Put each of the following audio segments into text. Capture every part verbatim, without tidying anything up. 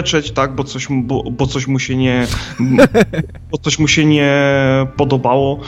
zabezpieczeć, tak, bo coś, bo, bo coś mu się nie bo coś mu się nie podobało.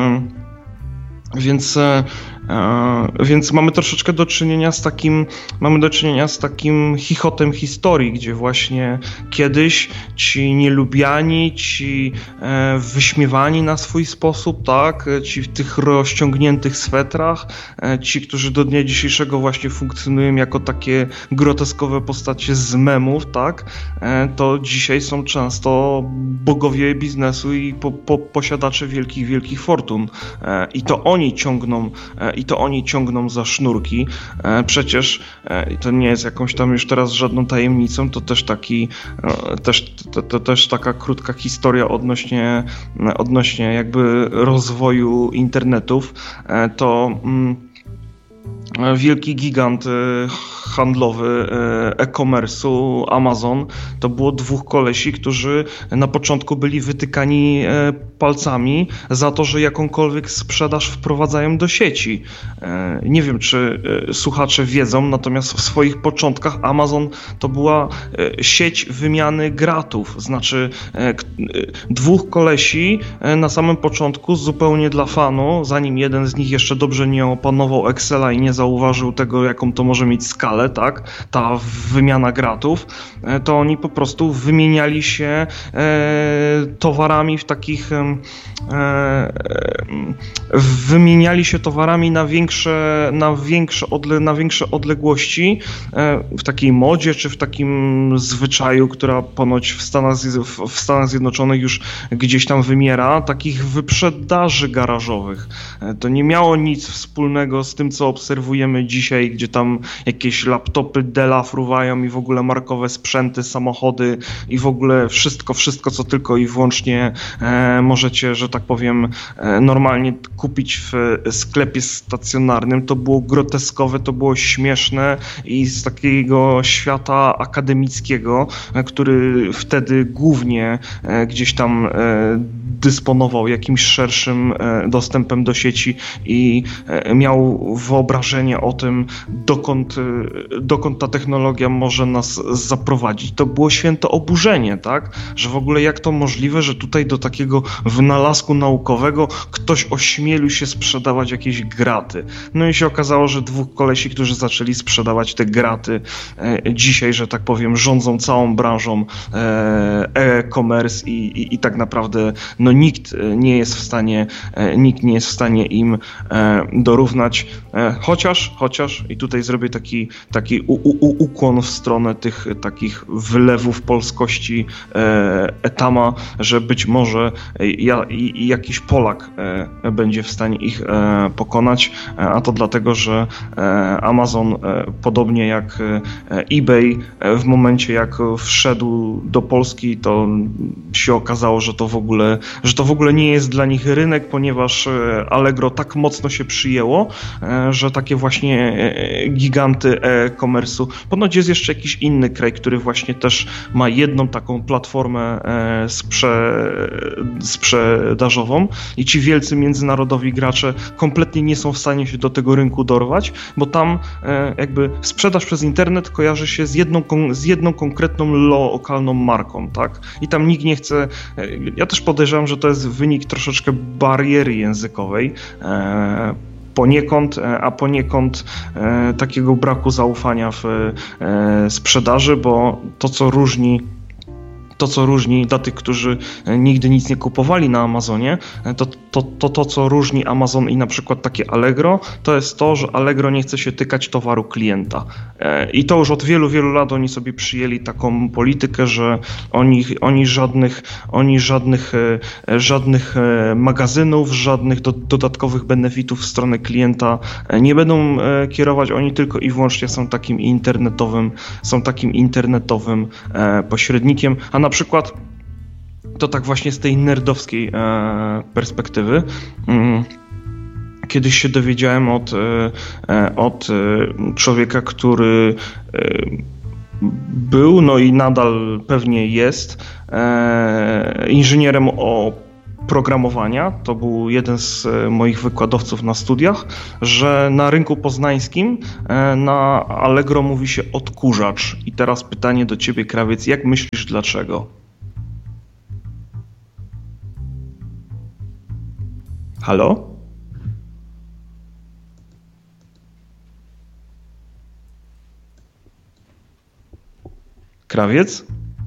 Więc, e, więc mamy troszeczkę do czynienia z takim, mamy do czynienia z takim chichotem historii, gdzie właśnie kiedyś ci nielubiani, ci e, wyśmiewani na swój sposób, tak, ci w tych rozciągniętych swetrach, e, ci, którzy do dnia dzisiejszego właśnie funkcjonują jako takie groteskowe postacie z memów, tak, e, to dzisiaj są często bogowie biznesu i po, po, posiadacze wielkich, wielkich fortun. E, I to oni Oni ciągną, i to oni ciągną za sznurki. Przecież to nie jest jakąś tam już teraz żadną tajemnicą, to też taki, też, to, to też taka krótka historia odnośnie, odnośnie jakby rozwoju internetów. To wielki gigant handlowy e-commerce'u Amazon to było dwóch kolesi, którzy na początku byli wytykani palcami za to, że jakąkolwiek sprzedaż wprowadzają do sieci. Nie wiem, czy słuchacze wiedzą, natomiast w swoich początkach Amazon to była sieć wymiany gratów, znaczy dwóch kolesi na samym początku zupełnie dla fanu, zanim jeden z nich jeszcze dobrze nie opanował Excela i nie zauważył tego, jaką to może mieć skalę, tak, ta wymiana gratów, to oni po prostu wymieniali się e, towarami w takich e, wymieniali się towarami na większe, na większe, odle, na większe odległości e, w takiej modzie, czy w takim zwyczaju, która ponoć w Stanach, w Stanach Zjednoczonych już gdzieś tam wymiera, takich wyprzedaży garażowych. E, to nie miało nic wspólnego z tym, co obserwujemy dzisiaj, gdzie tam jakieś laptopy Della fruwają i w ogóle markowe sprzęty, samochody i w ogóle wszystko, wszystko co tylko i wyłącznie e, możecie, że tak powiem, e, normalnie kupić w sklepie stacjonarnym. To było groteskowe, to było śmieszne i z takiego świata akademickiego, e, który wtedy głównie e, gdzieś tam e, dysponował jakimś szerszym e, dostępem do sieci i e, miał wyobrażenie o tym, dokąd, dokąd ta technologia może nas zaprowadzić. To było święte oburzenie, tak? Że w ogóle jak to możliwe, że tutaj do takiego wynalazku naukowego ktoś ośmielił się sprzedawać jakieś graty. No i się okazało, że dwóch kolesi, którzy zaczęli sprzedawać te graty e, dzisiaj, że tak powiem, rządzą całą branżą e, e-commerce i, i, i tak naprawdę no nikt nie jest w stanie, e, nikt nie jest w stanie im e, dorównać. E, chociaż, chociaż i tutaj zrobię taki, taki u, u, ukłon w stronę tych takich wylewów polskości e, Etama, że być może ja, i, jakiś Polak e, będzie w stanie ich e, pokonać, a to dlatego, że e, Amazon, e, podobnie jak e, eBay, e, w momencie jak wszedł do Polski, to się okazało, że to w ogóle, że to w ogóle nie jest dla nich rynek, ponieważ Allegro tak mocno się przyjęło, e, że takie właśnie giganty e-commerce'u. Ponoć jest jeszcze jakiś inny kraj, który właśnie też ma jedną taką platformę sprze... sprzedażową i ci wielcy międzynarodowi gracze kompletnie nie są w stanie się do tego rynku dorwać, bo tam jakby sprzedaż przez internet kojarzy się z jedną, z jedną konkretną lokalną marką, tak? I tam nikt nie chce... Ja też podejrzewam, że to jest wynik troszeczkę bariery językowej, poniekąd, a poniekąd e, takiego braku zaufania w e, sprzedaży, bo to co różni To, co różni dla tych, którzy nigdy nic nie kupowali na Amazonie, to to, to, to co różni Amazon i na przykład takie Allegro, to jest to, że Allegro nie chce się tykać towaru klienta. I to już od wielu, wielu lat oni sobie przyjęli taką politykę, że oni, oni, żadnych, oni żadnych, żadnych magazynów, żadnych do, dodatkowych benefitów w stronę klienta nie będą kierować, oni tylko i wyłącznie są takim internetowym, są takim internetowym pośrednikiem, a na przykład to tak właśnie z tej nerdowskiej e, perspektywy. Mm, kiedyś się dowiedziałem od, e, od e, człowieka, który e, był, no i nadal pewnie jest e, inżynierem o programowania, to był jeden z moich wykładowców na studiach, że na rynku poznańskim na Allegro mówi się odkurzacz. I teraz pytanie do ciebie, Krawiec, jak myślisz dlaczego? Halo? Krawiec?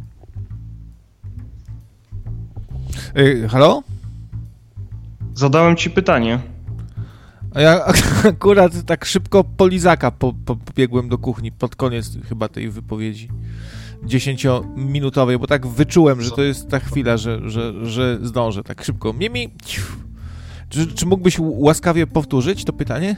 Yy, halo? Zadałem ci pytanie. A ja akurat tak szybko po lizaka po, po, pobiegłem do kuchni pod koniec chyba tej wypowiedzi dziesięciominutowej, bo tak wyczułem, że to jest ta chwila, że, że, że zdążę tak szybko. Mimi, czy, czy mógłbyś łaskawie powtórzyć to pytanie?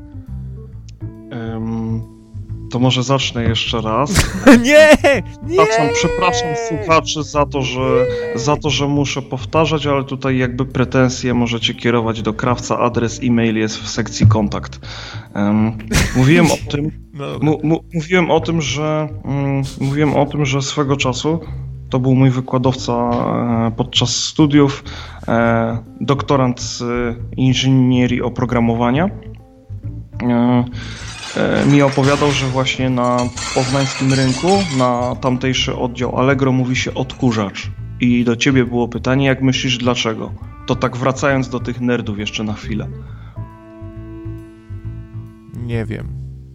Um... To może zacznę jeszcze raz. Nie! Nie! Przepraszam, przepraszam słuchaczy za to, że, za to, że muszę powtarzać, ale tutaj jakby pretensje możecie kierować do Krawca. Adres e-mail jest w sekcji kontakt. Um, mówiłem o tym, mu, mu, mówiłem o tym, że um, mówiłem o tym, że swego czasu to był mój wykładowca e, podczas studiów, e, doktorant z inżynierii oprogramowania. E, mi opowiadał, że właśnie na poznańskim rynku, na tamtejszy oddział Allegro mówi się odkurzacz. I do ciebie było pytanie, jak myślisz dlaczego? To tak wracając do tych nerdów jeszcze na chwilę. Nie wiem.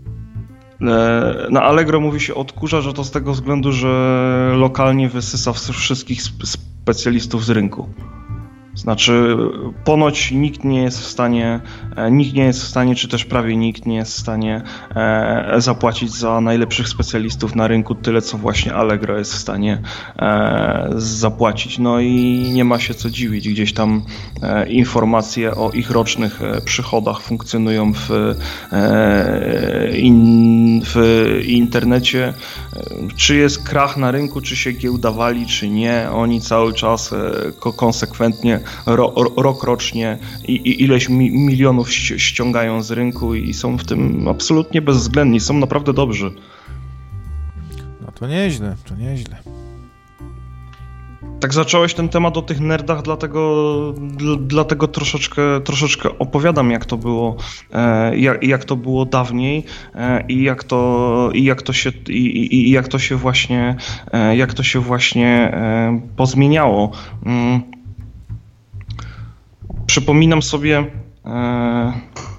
Na Allegro mówi się odkurzacz, że to z tego względu, że lokalnie wysysa wszystkich specjalistów z rynku. Znaczy, ponoć nikt nie jest w stanie, nikt nie jest w stanie, czy też prawie nikt nie jest w stanie e, zapłacić za najlepszych specjalistów na rynku tyle, co właśnie Allegro jest w stanie e, zapłacić. No i nie ma się co dziwić, gdzieś tam e, informacje o ich rocznych e, przychodach funkcjonują w, e, in, w internecie. E, czy jest krach na rynku, czy się giełdawali, czy nie, oni cały czas e, konsekwentnie Ro, rok rocznie i, i ileś mi, milionów ściągają z rynku i są w tym absolutnie bezwzględni, są naprawdę dobrzy. No to nieźle, to nieźle. Tak zacząłeś ten temat o tych nerdach, dlatego, dl, dlatego troszeczkę, troszeczkę opowiadam, jak to było, e, jak, jak to było dawniej e, i jak to, i jak to się, i, i, i jak to się właśnie, e, jak to się właśnie e, pozmieniało. Mm. Przypominam sobie... E...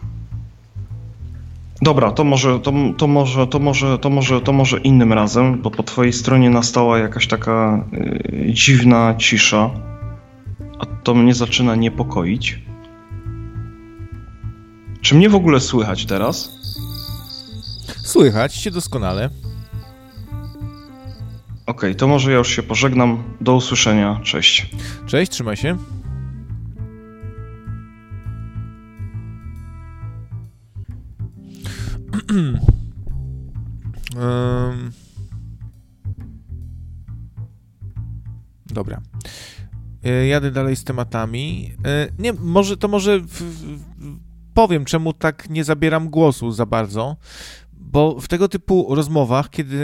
Dobra, to może, to, to, może, to, może, to, może, to może innym razem, bo po twojej stronie nastała jakaś taka e, dziwna cisza, a to mnie zaczyna niepokoić. Czy mnie w ogóle słychać teraz? Słychać cię doskonale. Okej, okay, to może ja już się pożegnam. Do usłyszenia. Cześć. Cześć, trzymaj się. um. Dobra. Jadę dalej z tematami. Nie, może to może w, w, powiem, czemu tak nie zabieram głosu za bardzo, bo w tego typu rozmowach, kiedy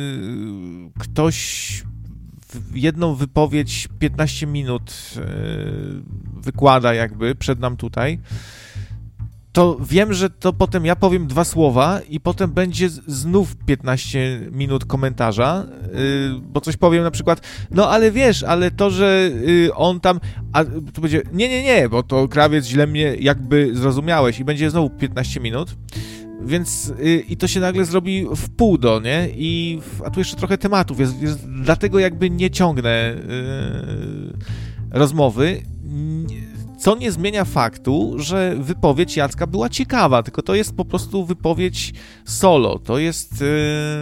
ktoś jedną wypowiedź piętnaście minut wykłada jakby przed nam tutaj, to wiem, że to potem ja powiem dwa słowa i potem będzie znów piętnaście minut komentarza, yy, bo coś powiem na przykład, no ale wiesz, ale to, że yy, on tam, a to będzie, nie, nie, nie, bo to Krawiec źle mnie jakby zrozumiałeś i będzie znowu piętnaście minut, więc yy, i to się nagle zrobi w pół do, nie? I, a tu jeszcze trochę tematów jest, jest dlatego jakby nie ciągnę yy, rozmowy. Co nie zmienia faktu, że wypowiedź Jacka była ciekawa, tylko to jest po prostu wypowiedź solo. To jest yy,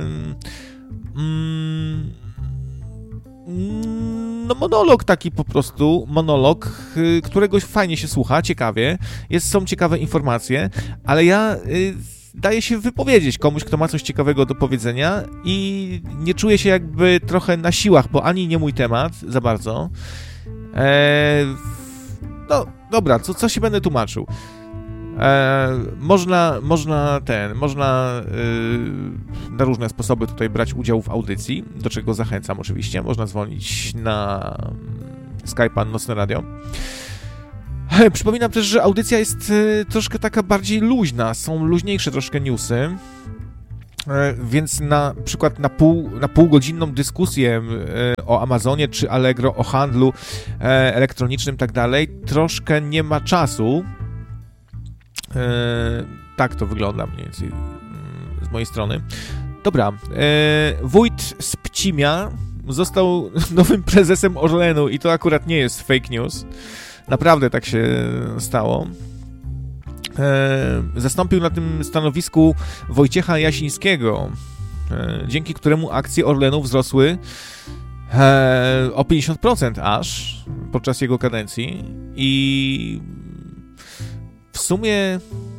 yy, no monolog taki po prostu, monolog, yy, którego fajnie się słucha, ciekawie, jest, są ciekawe informacje, ale ja yy, daję się wypowiedzieć komuś, kto ma coś ciekawego do powiedzenia i nie czuję się jakby trochę na siłach, bo ani nie mój temat za bardzo. Eee, No, dobra, co, co się będę tłumaczył? E, można, można ten, można y, na różne sposoby tutaj brać udział w audycji, do czego zachęcam oczywiście. Można dzwonić na Skype'a Nocne Radio. Przypominam też, że audycja jest troszkę taka bardziej luźna, są luźniejsze troszkę newsy, więc na przykład na, pół, na półgodzinną dyskusję o Amazonie czy Allegro, o handlu elektronicznym i tak dalej, troszkę nie ma czasu. Tak to wygląda mniej więcej z mojej strony. Dobra, wójt z Pcimia został nowym prezesem Orlenu i to akurat nie jest fake news. Naprawdę tak się stało. E, zastąpił na tym stanowisku Wojciecha Jasińskiego, e, dzięki któremu akcje Orlenu wzrosły e, o pięćdziesiąt procent aż podczas jego kadencji i w sumie...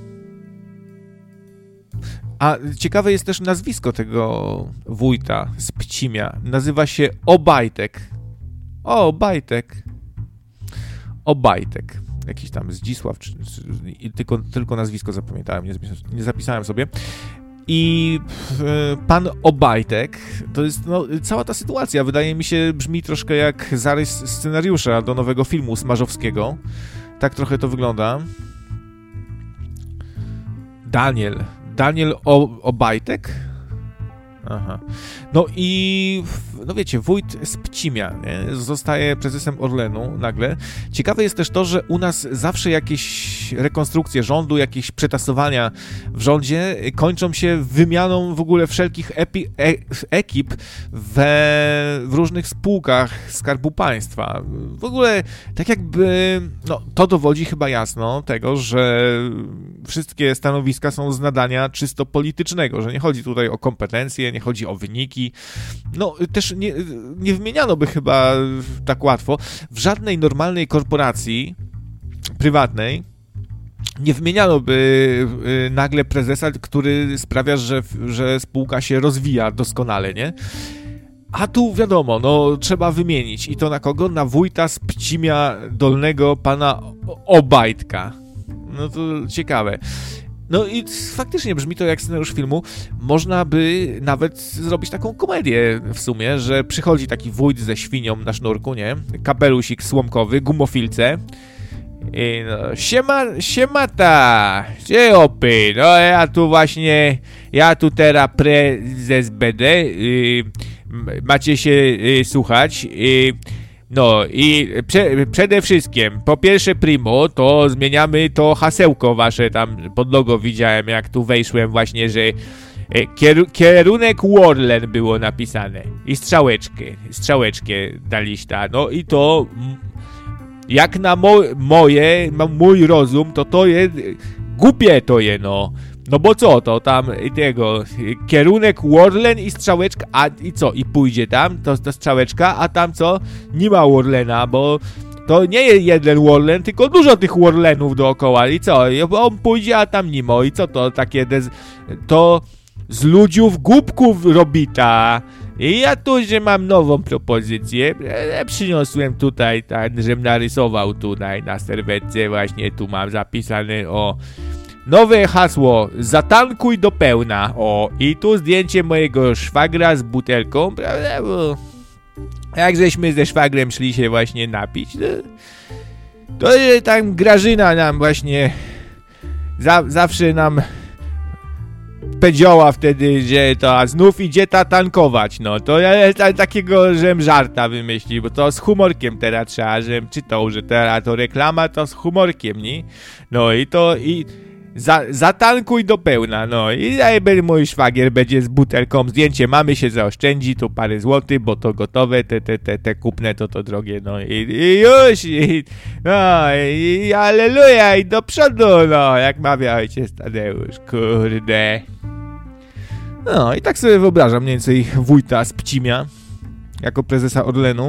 A ciekawe jest też nazwisko tego wójta z Pcimia. Nazywa się Obajtek. O, Obajtek. Obajtek. Jakiś tam Zdzisław, czy, czy, tylko, tylko nazwisko zapamiętałem, nie, nie zapisałem sobie. I e, pan Obajtek, to jest, no, cała ta sytuacja, wydaje mi się, brzmi troszkę jak zarys scenariusza do nowego filmu Smarzowskiego. Tak trochę to wygląda. Daniel. Daniel o, Obajtek? Aha. No i, no wiecie, wójt z Pcimia, nie? Zostaje prezesem Orlenu nagle. Ciekawe jest też to, że u nas zawsze jakieś rekonstrukcje rządu, jakieś przetasowania w rządzie kończą się wymianą w ogóle wszelkich epi, e, ekip we, w różnych spółkach Skarbu Państwa. W ogóle tak jakby, no to dowodzi chyba jasno tego, że wszystkie stanowiska są z nadania czysto politycznego, że nie chodzi tutaj o kompetencje, nie chodzi o wyniki. No, też nie, nie wymieniano by chyba tak łatwo w żadnej normalnej korporacji prywatnej nie wymieniano by nagle prezesa, który sprawia, że, że spółka się rozwija doskonale, nie? A tu wiadomo, no trzeba wymienić. I to na kogo? Na wójta z Pcimia Dolnego, pana Obajtka. No to ciekawe. No i faktycznie brzmi to jak scenariusz filmu. Można by nawet zrobić taką komedię w sumie, że przychodzi taki wójt ze świnią na sznurku, nie? Kapelusik słomkowy, gumofilce. I no, siema, siemata, opy, no ja tu właśnie, ja tu teraz prezes będę, yy, macie się yy, słuchać, yy, no i prze, przede wszystkim, po pierwsze primo, to zmieniamy to hasełko wasze tam pod logo, widziałem jak tu wejszłem właśnie, że kier, kierunek Orlen było napisane i strzałeczkę, strzałeczkę daliście, no i to... Jak na mo moje, mój rozum, to to jest, głupie to je, no. No bo co, to tam tego, kierunek Orlen i strzałeczka, a i co, i pójdzie tam, to, to strzałeczka, a tam co, nie ma Orlena, bo to nie jest jeden Orlen, tylko dużo tych Orlenów dookoła i co, on pójdzie, a tam nie ma, i co to takie, to z ludziów głupków robita. I ja tu, że mam nową propozycję, przyniosłem tutaj, tak, żebym narysował tutaj na serwetce, właśnie tu mam zapisane, o, nowe hasło, zatankuj do pełna, o, i tu zdjęcie mojego szwagra z butelką, prawda, bo jak żeśmy ze szwagrem szli się właśnie napić, to, to że tam Grażyna nam właśnie, za, zawsze nam... powiedziała wtedy, że to znów idzie ta tankować, no to ja ta, takiego, żem żarta wymyślił, bo to z humorkiem teraz trzeba, żem czytał, że teraz to reklama to z humorkiem, nie? No i to i za, zatankuj do pełna, no i jakby mój szwagier będzie z butelką, zdjęcie mamy, się zaoszczędzi, tu parę złotych, bo to gotowe, te, te, te, te kupne to to drogie, no i, i już, i, no i aleluja, i do przodu, no, jak mawia ojciec Tadeusz, kurde. No i tak sobie wyobrażam mniej więcej wójta z Pcimia jako prezesa Orlenu.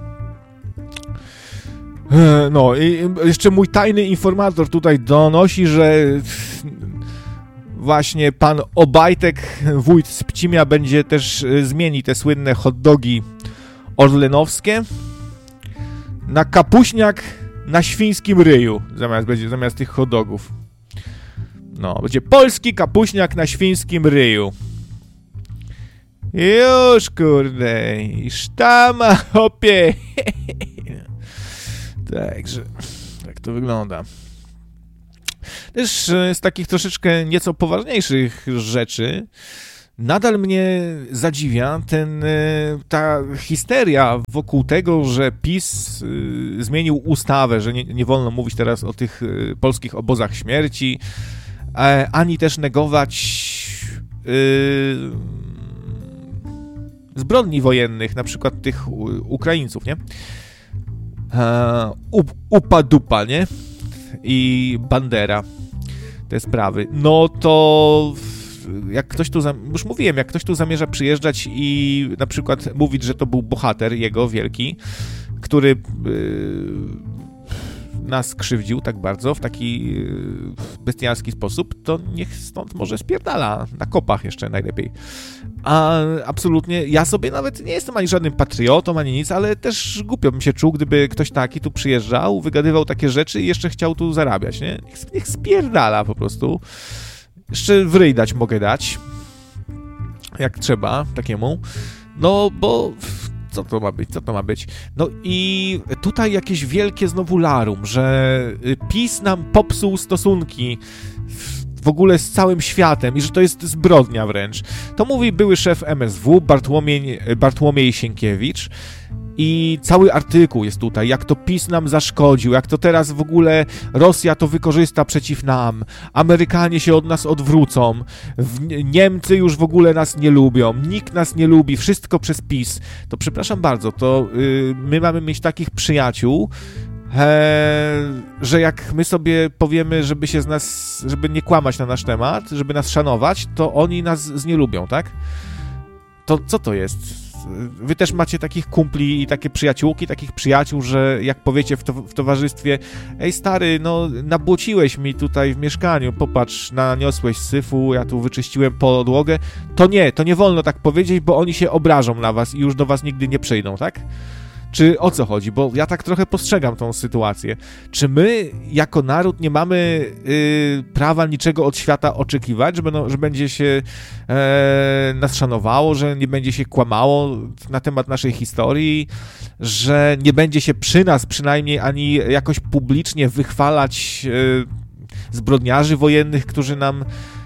No i jeszcze mój tajny informator tutaj donosi, że właśnie pan Obajtek, wójt z Pcimia, będzie też zmieni te słynne hot dogi orlenowskie na kapuśniak na świńskim ryju, zamiast, będzie, zamiast tych hot dogów. No, będzie polski kapuśniak na świńskim ryju. Już, kurde, i sztama, hopie. Także, tak to wygląda. Też z takich troszeczkę nieco poważniejszych rzeczy nadal mnie zadziwia ten, ta histeria wokół tego, że PiS zmienił ustawę, że nie, nie wolno mówić teraz o tych polskich obozach śmierci, ani też negować zbrodni wojennych, na przykład tych Ukraińców, nie? Upa dupa, nie? I Bandera, te sprawy. No to jak ktoś tu, już mówiłem, jak ktoś tu zamierza przyjeżdżać i na przykład mówić, że to był bohater jego wielki, który yy, nas krzywdził tak bardzo, w taki yy, bestialski sposób, to niech stąd może spierdala, na kopach jeszcze najlepiej. A absolutnie, ja sobie nawet nie jestem ani żadnym patriotą, ani nic, ale też głupio bym się czuł, gdyby ktoś taki tu przyjeżdżał, wygadywał takie rzeczy i jeszcze chciał tu zarabiać, nie? Niech, niech spierdala po prostu. Jeszcze w ryj dać mogę dać, jak trzeba, takiemu. No, bo co to ma być, co to ma być? No i tutaj jakieś wielkie znowu larum, że PiS nam popsuł stosunki w ogóle z całym światem i że to jest zbrodnia wręcz. To mówi były szef M S W, Bartłomiej, Bartłomiej Sienkiewicz. I cały artykuł jest tutaj, jak to PiS nam zaszkodził, jak to teraz w ogóle Rosja to wykorzysta przeciw nam, Amerykanie się od nas odwrócą, Niemcy już w ogóle nas nie lubią, nikt nas nie lubi, wszystko przez PiS. To przepraszam bardzo, to yy, my mamy mieć takich przyjaciół, He, że jak my sobie powiemy, żeby się z nas, żeby nie kłamać na nasz temat, żeby nas szanować, to oni nas znielubią, tak? To co to jest? Wy też macie takich kumpli i takie przyjaciółki, takich przyjaciół, że jak powiecie w, to, w towarzystwie, ej stary, no nabłociłeś mi tutaj w mieszkaniu, popatrz, naniosłeś syfu, ja tu wyczyściłem podłogę, to nie, to nie wolno tak powiedzieć, bo oni się obrażą na was i już do was nigdy nie przyjdą, tak? Czy o co chodzi? Bo ja tak trochę postrzegam tą sytuację. Czy my jako naród nie mamy yy, prawa niczego od świata oczekiwać, że, będą, że będzie się e, nas szanowało, że nie będzie się kłamało na temat naszej historii, że nie będzie się przy nas przynajmniej ani jakoś publicznie wychwalać yy, zbrodniarzy wojennych, którzy nam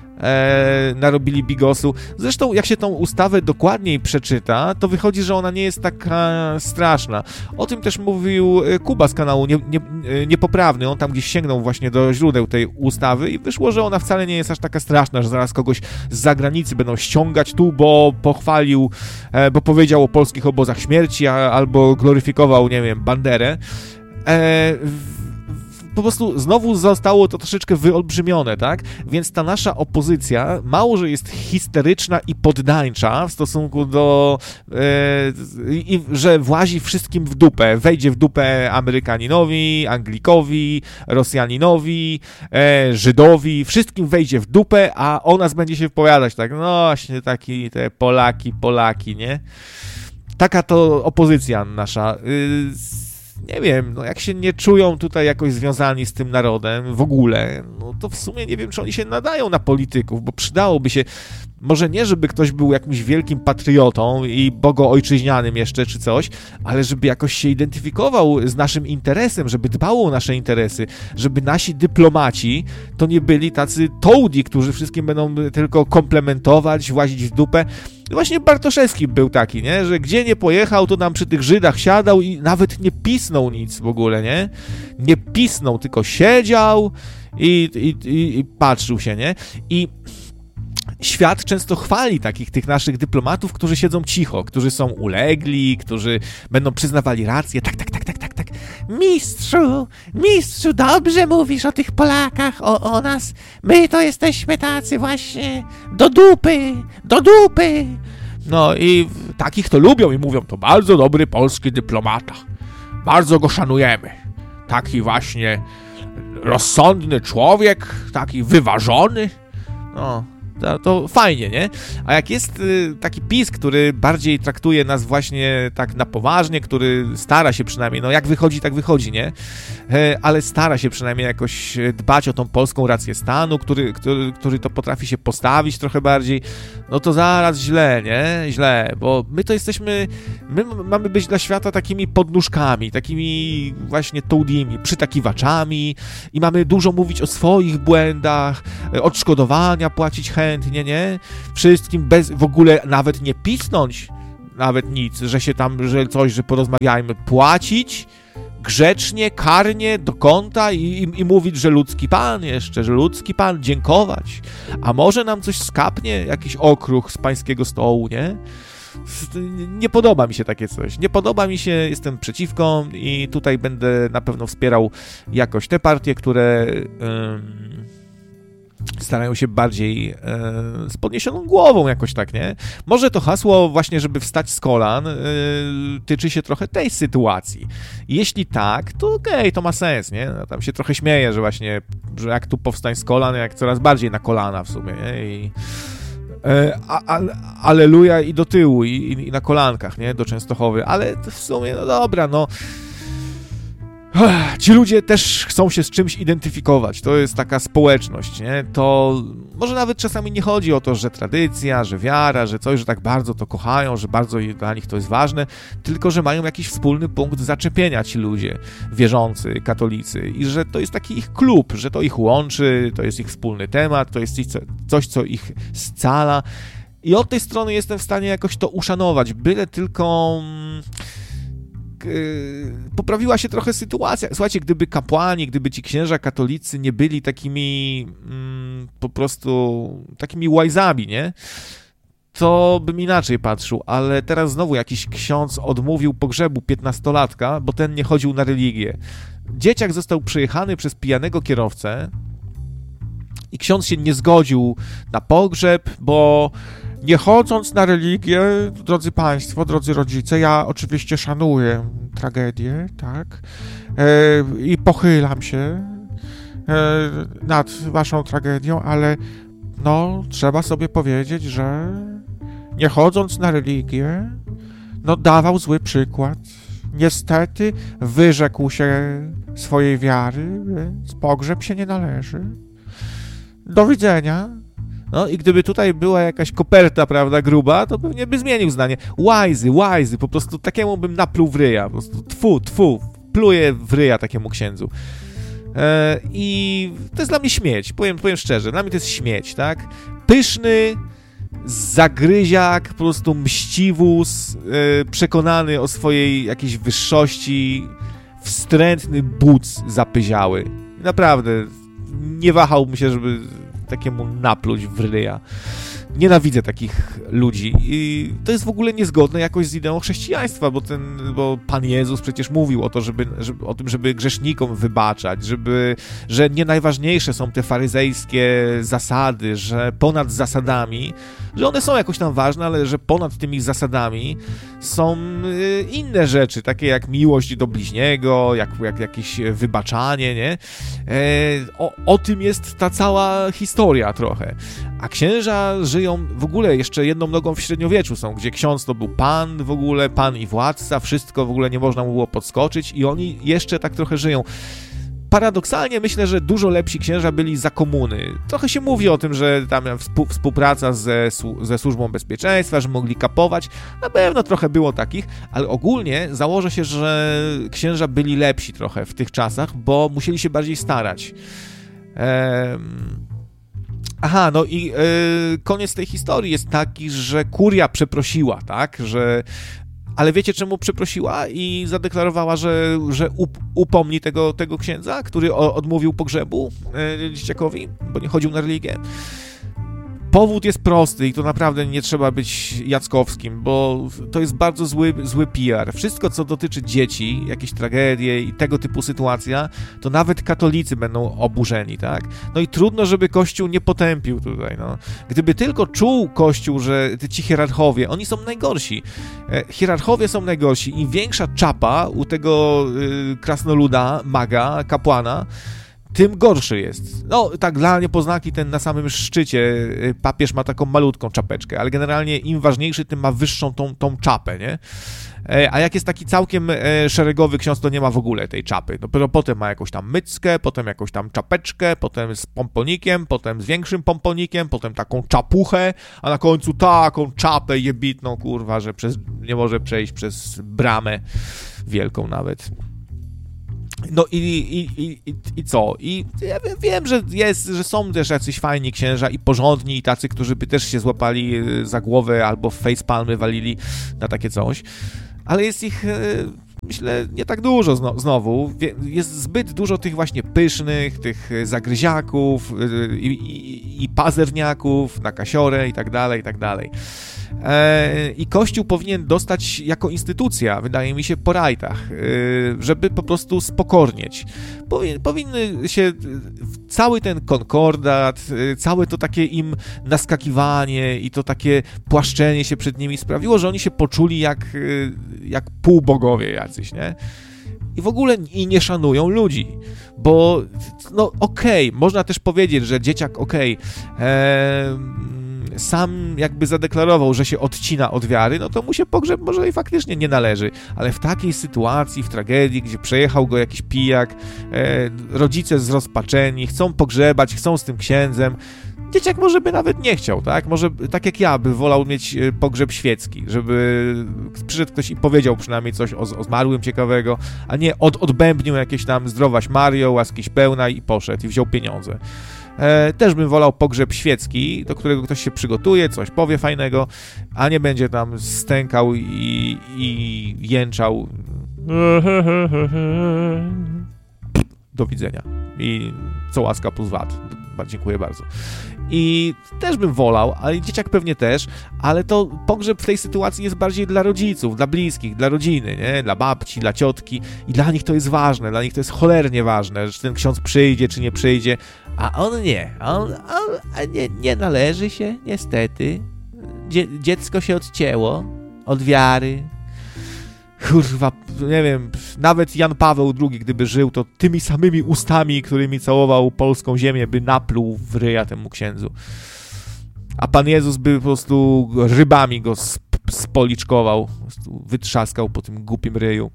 E, narobili bigosu. Zresztą jak się tą ustawę dokładniej przeczyta, to wychodzi, że ona nie jest taka straszna. O tym też mówił Kuba z kanału nie, nie, Niepoprawny. On tam gdzieś sięgnął właśnie do źródeł tej ustawy i wyszło, że ona wcale nie jest aż taka straszna, że zaraz kogoś z zagranicy będą ściągać tu, bo pochwalił, e, bo powiedział o polskich obozach śmierci, a, albo gloryfikował, nie wiem, Banderę. E, Po prostu znowu zostało to troszeczkę wyolbrzymione, tak? Więc ta nasza opozycja mało, że jest histeryczna i poddańcza w stosunku do... E, i, że włazi wszystkim w dupę. Wejdzie w dupę Amerykaninowi, Anglikowi, Rosjaninowi, e, Żydowi. Wszystkim wejdzie w dupę, a o nas będzie się wypowiadać, tak? No właśnie taki te Polaki, Polaki, nie? Taka to opozycja nasza. Y, Nie wiem, no jak się nie czują tutaj jakoś związani z tym narodem w ogóle, no to w sumie nie wiem, czy oni się nadają na polityków, bo przydałoby się, może nie, żeby ktoś był jakimś wielkim patriotą i bogoojczyźnianym jeszcze czy coś, ale żeby jakoś się identyfikował z naszym interesem, żeby dbał o nasze interesy, żeby nasi dyplomaci to nie byli tacy tołdi, którzy wszystkim będą tylko komplementować, włazić w dupę. Właśnie Bartoszewski był taki, nie? Że gdzie nie pojechał, to nam przy tych Żydach siadał i nawet nie pisnął nic w ogóle, nie? Nie pisnął, tylko siedział i, i, i, i patrzył się, nie? I świat często chwali takich tych naszych dyplomatów, którzy siedzą cicho, którzy są ulegli, którzy będą przyznawali rację. Tak, tak, tak, tak, tak, tak. Mistrzu, mistrzu, dobrze mówisz o tych Polakach, o, o nas. My to jesteśmy tacy właśnie do dupy, do dupy. No i takich to lubią i mówią, to bardzo dobry polski dyplomata. Bardzo go szanujemy. Taki właśnie rozsądny człowiek, taki wyważony. No, to, to fajnie, nie? A jak jest taki PiS, który bardziej traktuje nas właśnie tak na poważnie, który stara się przynajmniej, no jak wychodzi, tak wychodzi, nie? Ale stara się przynajmniej jakoś dbać o tą polską rację stanu, który, który, który to potrafi się postawić trochę bardziej, no to zaraz źle, nie? Źle, bo my to jesteśmy, my mamy być dla świata takimi podnóżkami, takimi właśnie tołdimi, przytakiwaczami i mamy dużo mówić o swoich błędach, odszkodowania płacić chętnie, nie? Wszystkim bez, w ogóle nawet nie pisnąć, nawet nic, że się tam, że coś, że porozmawiajmy, płacić grzecznie, karnie, do kąta i, i, i mówić, że ludzki pan jeszcze, że ludzki pan, dziękować. A może nam coś skapnie, jakiś okruch z pańskiego stołu, nie? Nie podoba mi się takie coś. Nie podoba mi się, jestem przeciwko i tutaj będę na pewno wspierał jakoś te partie, które ym, starają się bardziej e, z podniesioną głową jakoś tak, nie? Może to hasło właśnie, żeby wstać z kolan, e, tyczy się trochę tej sytuacji. Jeśli tak, to okej, okay, to ma sens, nie? No, tam się trochę śmieję, że właśnie, że jak tu powstań z kolan, jak coraz bardziej na kolana w sumie, nie? I e, a, a, aleluja i do tyłu, i, i na kolankach, nie? Do Częstochowy, ale w sumie, no dobra, no ci ludzie też chcą się z czymś identyfikować, to jest taka społeczność, nie? To może nawet czasami nie chodzi o to, że tradycja, że wiara, że coś, że tak bardzo to kochają, że bardzo dla nich to jest ważne, tylko że mają jakiś wspólny punkt zaczepienia ci ludzie wierzący, katolicy i że to jest taki ich klub, że to ich łączy, to jest ich wspólny temat, to jest coś, co ich scala i od tej strony jestem w stanie jakoś to uszanować, byle tylko poprawiła się trochę sytuacja. Słuchajcie, gdyby kapłani, gdyby ci księża katolicy nie byli takimi mm, po prostu takimi łajzami, nie? To bym inaczej patrzył, ale teraz znowu jakiś ksiądz odmówił pogrzebu piętnastolatka, bo ten nie chodził na religię. Dzieciak został przejechany przez pijanego kierowcę i ksiądz się nie zgodził na pogrzeb, bo nie chodząc na religię, drodzy państwo, drodzy rodzice, ja oczywiście szanuję tragedię, tak, e, i pochylam się e, nad waszą tragedią, ale no, trzeba sobie powiedzieć, że nie chodząc na religię, no, dawał zły przykład. Niestety wyrzekł się swojej wiary, więc pogrzeb się nie należy. Do widzenia. No i gdyby tutaj była jakaś koperta, prawda, gruba, to pewnie by zmienił zdanie. Łajzy, łajzy, po prostu takiemu bym napluł w ryja, po prostu tfu, tfu, pluję w ryja takiemu księdzu. E, I to jest dla mnie śmieć, powiem, powiem szczerze, dla mnie to jest śmieć, tak? Pyszny zagryziak, po prostu mściwus, e, przekonany o swojej jakiejś wyższości, wstrętny buc zapyziały. Naprawdę, nie wahałbym się, żeby takiemu napluć w ryja. Nienawidzę takich ludzi i to jest w ogóle niezgodne jakoś z ideą chrześcijaństwa, bo ten, bo Pan Jezus przecież mówił o to, żeby, żeby, o tym, żeby grzesznikom wybaczać, żeby, że nie najważniejsze są te faryzejskie zasady, że ponad zasadami, że one są jakoś tam ważne, ale że ponad tymi zasadami są inne rzeczy, takie jak miłość do bliźniego, jak, jak jakieś wybaczanie, nie? E, o, o tym jest ta cała historia trochę. A księża żyją w ogóle jeszcze jedną nogą w średniowieczu są, gdzie ksiądz to był pan w ogóle, pan i władca, wszystko w ogóle nie można mu było podskoczyć i oni jeszcze tak trochę żyją. Paradoksalnie myślę, że dużo lepsi księża byli za komuny. Trochę się mówi o tym, że tam współpraca ze, ze służbą bezpieczeństwa, że mogli kapować. Na pewno trochę było takich, ale ogólnie założę się, że księża byli lepsi trochę w tych czasach, bo musieli się bardziej starać. Ehm... Aha, no i yy, koniec tej historii jest taki, że kuria przeprosiła, tak, że... Ale wiecie, czemu przeprosiła i zadeklarowała, że, że up, upomni tego, tego księdza, który o, odmówił pogrzebu yy, dzieciakowi, bo nie chodził na religię? Powód jest prosty i to naprawdę nie trzeba być Jackowskim, bo to jest bardzo zły, zły P R. Wszystko, co dotyczy dzieci, jakieś tragedie i tego typu sytuacja, to nawet katolicy będą oburzeni, tak? No i trudno, żeby Kościół nie potępił tutaj, no. Gdyby tylko czuł Kościół, że ci hierarchowie, oni są najgorsi. E, hierarchowie są najgorsi. Im większa czapa u tego y, krasnoluda, maga, kapłana, tym gorszy jest. No, tak dla niepoznaki ten na samym szczycie papież ma taką malutką czapeczkę, ale generalnie im ważniejszy, tym ma wyższą tą, tą czapę, nie? A jak jest taki całkiem szeregowy ksiądz, to nie ma w ogóle tej czapy. Dopiero potem ma jakąś tam myckę, potem jakąś tam czapeczkę, potem z pomponikiem, potem z większym pomponikiem, potem taką czapuchę, a na końcu taką czapę jebitną, kurwa, że przez, nie może przejść przez bramę wielką nawet. No i, i, i, i, i co? I ja wiem, że jest, że są też jacyś fajni księża i porządni i tacy, którzy by też się złapali za głowę albo w facepalmy walili na takie coś, ale jest ich, myślę, nie tak dużo znowu. Jest zbyt dużo tych właśnie pysznych, tych zagryziaków i, i, i pazerniaków na kasiorę i tak dalej, i tak dalej. I Kościół powinien dostać jako instytucja, wydaje mi się, po rajtach, żeby po prostu spokornieć. Powinny się cały ten konkordat, całe to takie im naskakiwanie i to takie płaszczenie się przed nimi sprawiło, że oni się poczuli jak, jak półbogowie jacyś, nie? I w ogóle i nie szanują ludzi, bo no okej, okay, można też powiedzieć, że dzieciak okej, okay, sam jakby zadeklarował, że się odcina od wiary, no to mu się pogrzeb może i faktycznie nie należy, ale w takiej sytuacji, w tragedii, gdzie przejechał go jakiś pijak, e, rodzice zrozpaczeni, chcą pogrzebać, chcą z tym księdzem, dzieciak może by nawet nie chciał, tak? Może tak jak ja, by wolał mieć pogrzeb świecki, żeby przyszedł ktoś i powiedział przynajmniej coś o, o zmarłym ciekawego, a nie od, odbębnił jakieś tam zdrowaś Mario, łaskiś pełna i poszedł i wziął pieniądze. E, też bym wolał pogrzeb świecki, do którego ktoś się przygotuje, coś powie fajnego, a nie będzie tam stękał i, i jęczał. Do widzenia. I co łaska plus wat. Dziękuję bardzo. I też bym wolał, ale dzieciak pewnie też, ale to pogrzeb w tej sytuacji jest bardziej dla rodziców, dla bliskich, dla rodziny, nie? Dla babci, dla ciotki i dla nich to jest ważne, dla nich to jest cholernie ważne, czy ten ksiądz przyjdzie, czy nie przyjdzie, a on nie, on, on a nie, nie należy się, niestety. Dzie, dziecko się odcięło od wiary. Kurwa, nie wiem, nawet Jan Paweł drugi, gdyby żył, to tymi samymi ustami, którymi całował polską ziemię, by napluł w ryja temu księdzu. A Pan Jezus by po prostu rybami go sp- spoliczkował, po prostu wytrzaskał po tym głupim ryju.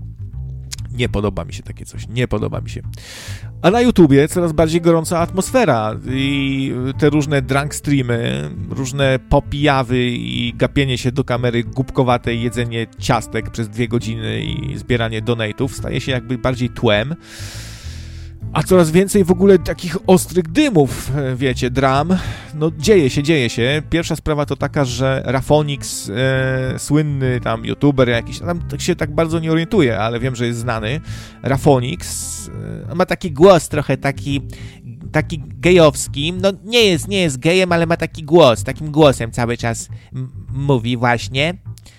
Nie podoba mi się takie coś, nie podoba mi się. A na YouTubie coraz bardziej gorąca atmosfera i te różne drunk streamy, różne popijawy i gapienie się do kamery głupkowate, jedzenie ciastek przez dwie godziny i zbieranie donate'ów staje się jakby bardziej tłem. A coraz więcej w ogóle takich ostrych dymów, wiecie, dram. No dzieje się, dzieje się. Pierwsza sprawa to taka, że Rafonix, e, słynny tam youtuber jakiś, tam się tak bardzo nie orientuje, ale wiem, że jest znany. Rafonix e, ma taki głos trochę taki, taki gejowski. No nie jest, nie jest gejem, ale ma taki głos, takim głosem cały czas m- mówi właśnie.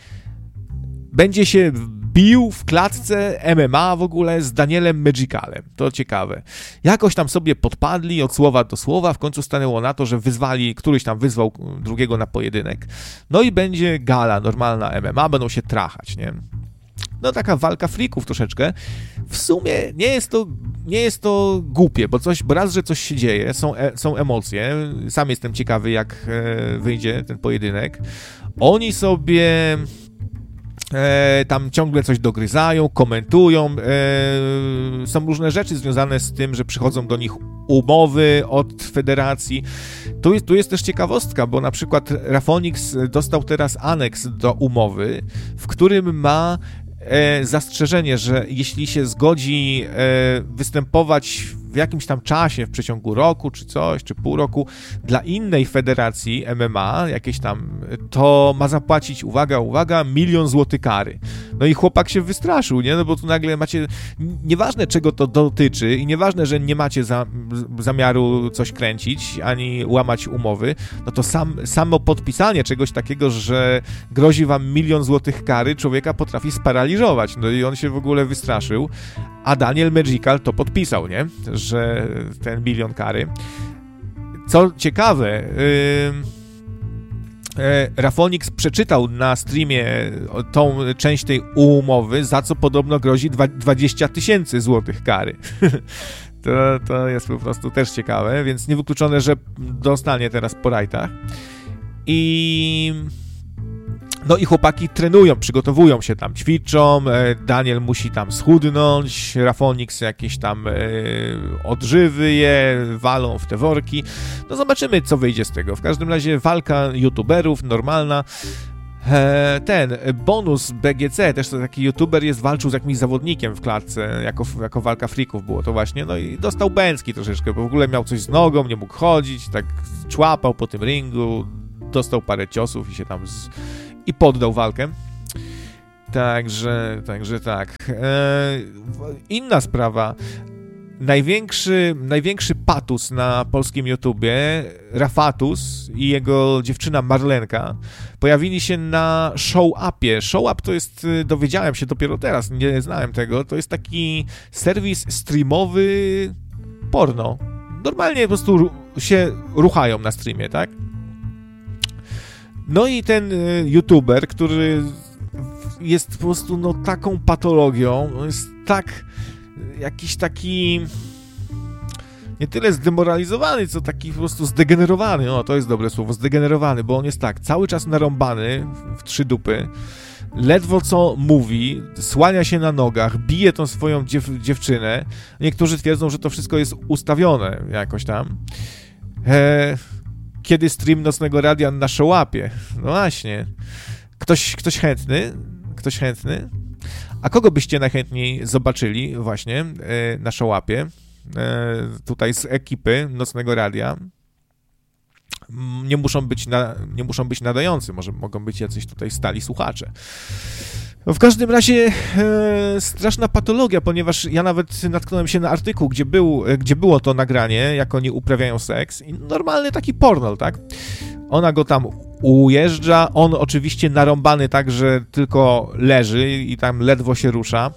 Będzie się bił w klatce M M A w ogóle z Danielem Magicalem. To ciekawe. Jakoś tam sobie podpadli od słowa do słowa, w końcu stanęło na to, że wyzwali, któryś tam wyzwał drugiego na pojedynek. No i będzie gala, normalna M M A, będą się trachać, nie? No taka walka frików troszeczkę. W sumie nie jest to, nie jest to głupie, bo coś, bo raz, że coś się dzieje, są, e, są emocje. Sam jestem ciekawy, jak e, wyjdzie ten pojedynek. Oni sobie E, tam ciągle coś dogryzają, komentują, e, są różne rzeczy związane z tym, że przychodzą do nich umowy od federacji. Tu jest, tu jest też ciekawostka, bo na przykład Rafonix dostał teraz aneks do umowy, w którym ma e, zastrzeżenie, że jeśli się zgodzi e, występować w jakimś tam czasie, w przeciągu roku, czy coś, czy pół roku, dla innej federacji M M A, jakieś tam, to ma zapłacić, uwaga, uwaga, milion złotych kary. No i chłopak się wystraszył, nie? No bo tu nagle macie, nieważne czego to dotyczy i nieważne, że nie macie za, zamiaru coś kręcić, ani łamać umowy, no to sam, samo podpisanie czegoś takiego, że grozi wam milion złotych kary, człowieka potrafi sparaliżować. No i on się w ogóle wystraszył, a Daniel Magical to podpisał, nie? Że ten milion kary. Co ciekawe, yy, yy, Rafonix przeczytał na streamie tą część tej umowy, za co podobno grozi dwadzieścia tysięcy złotych kary. To, to jest po prostu też ciekawe, więc niewykluczone, że dostanie teraz po rajtach. I... No i chłopaki trenują, przygotowują się tam, ćwiczą, Daniel musi tam schudnąć, Rafonix jakieś tam e, odżywy je, walą w te worki. No zobaczymy, co wyjdzie z tego. W każdym razie walka youtuberów, normalna. E, ten Bonus B G C, też to taki youtuber jest, walczył z jakimś zawodnikiem w klatce, jako, jako walka freaków było to właśnie, no i dostał bęcki troszeczkę, bo w ogóle miał coś z nogą, nie mógł chodzić, tak człapał po tym ringu, dostał parę ciosów i się tam z... i poddał walkę. Także, także tak. E, inna sprawa. Największy, największy patus na polskim YouTubie, Rafatus i jego dziewczyna Marlenka, pojawili się na Show-Upie. Show-Up to jest, dowiedziałem się dopiero teraz, nie znałem tego, to jest taki serwis streamowy porno. Normalnie po prostu się ruchają na streamie, tak? No i ten y, youtuber, który jest po prostu no, taką patologią, jest tak jakiś taki nie tyle zdemoralizowany, co taki po prostu zdegenerowany, o to jest dobre słowo, zdegenerowany, bo on jest tak, cały czas narąbany w trzy dupy, ledwo co mówi, słania się na nogach, bije tą swoją dziew dziewczynę, niektórzy twierdzą, że to wszystko jest ustawione jakoś tam. E Kiedy stream Nocnego Radia na Show-Upie? No właśnie. Ktoś, ktoś chętny? Ktoś chętny? A kogo byście najchętniej zobaczyli właśnie e, na Show-Upie? E, tutaj z ekipy Nocnego Radia. Nie muszą być, na, nie muszą być nadający, może mogą być jacyś tutaj stali słuchacze. No w każdym razie e, straszna patologia, ponieważ ja nawet natknąłem się na artykuł, gdzie, był, gdzie było to nagranie, jak oni uprawiają seks i normalny taki pornol, tak? Ona go tam ujeżdża, on oczywiście narąbany tak, że tylko leży i tam ledwo się rusza.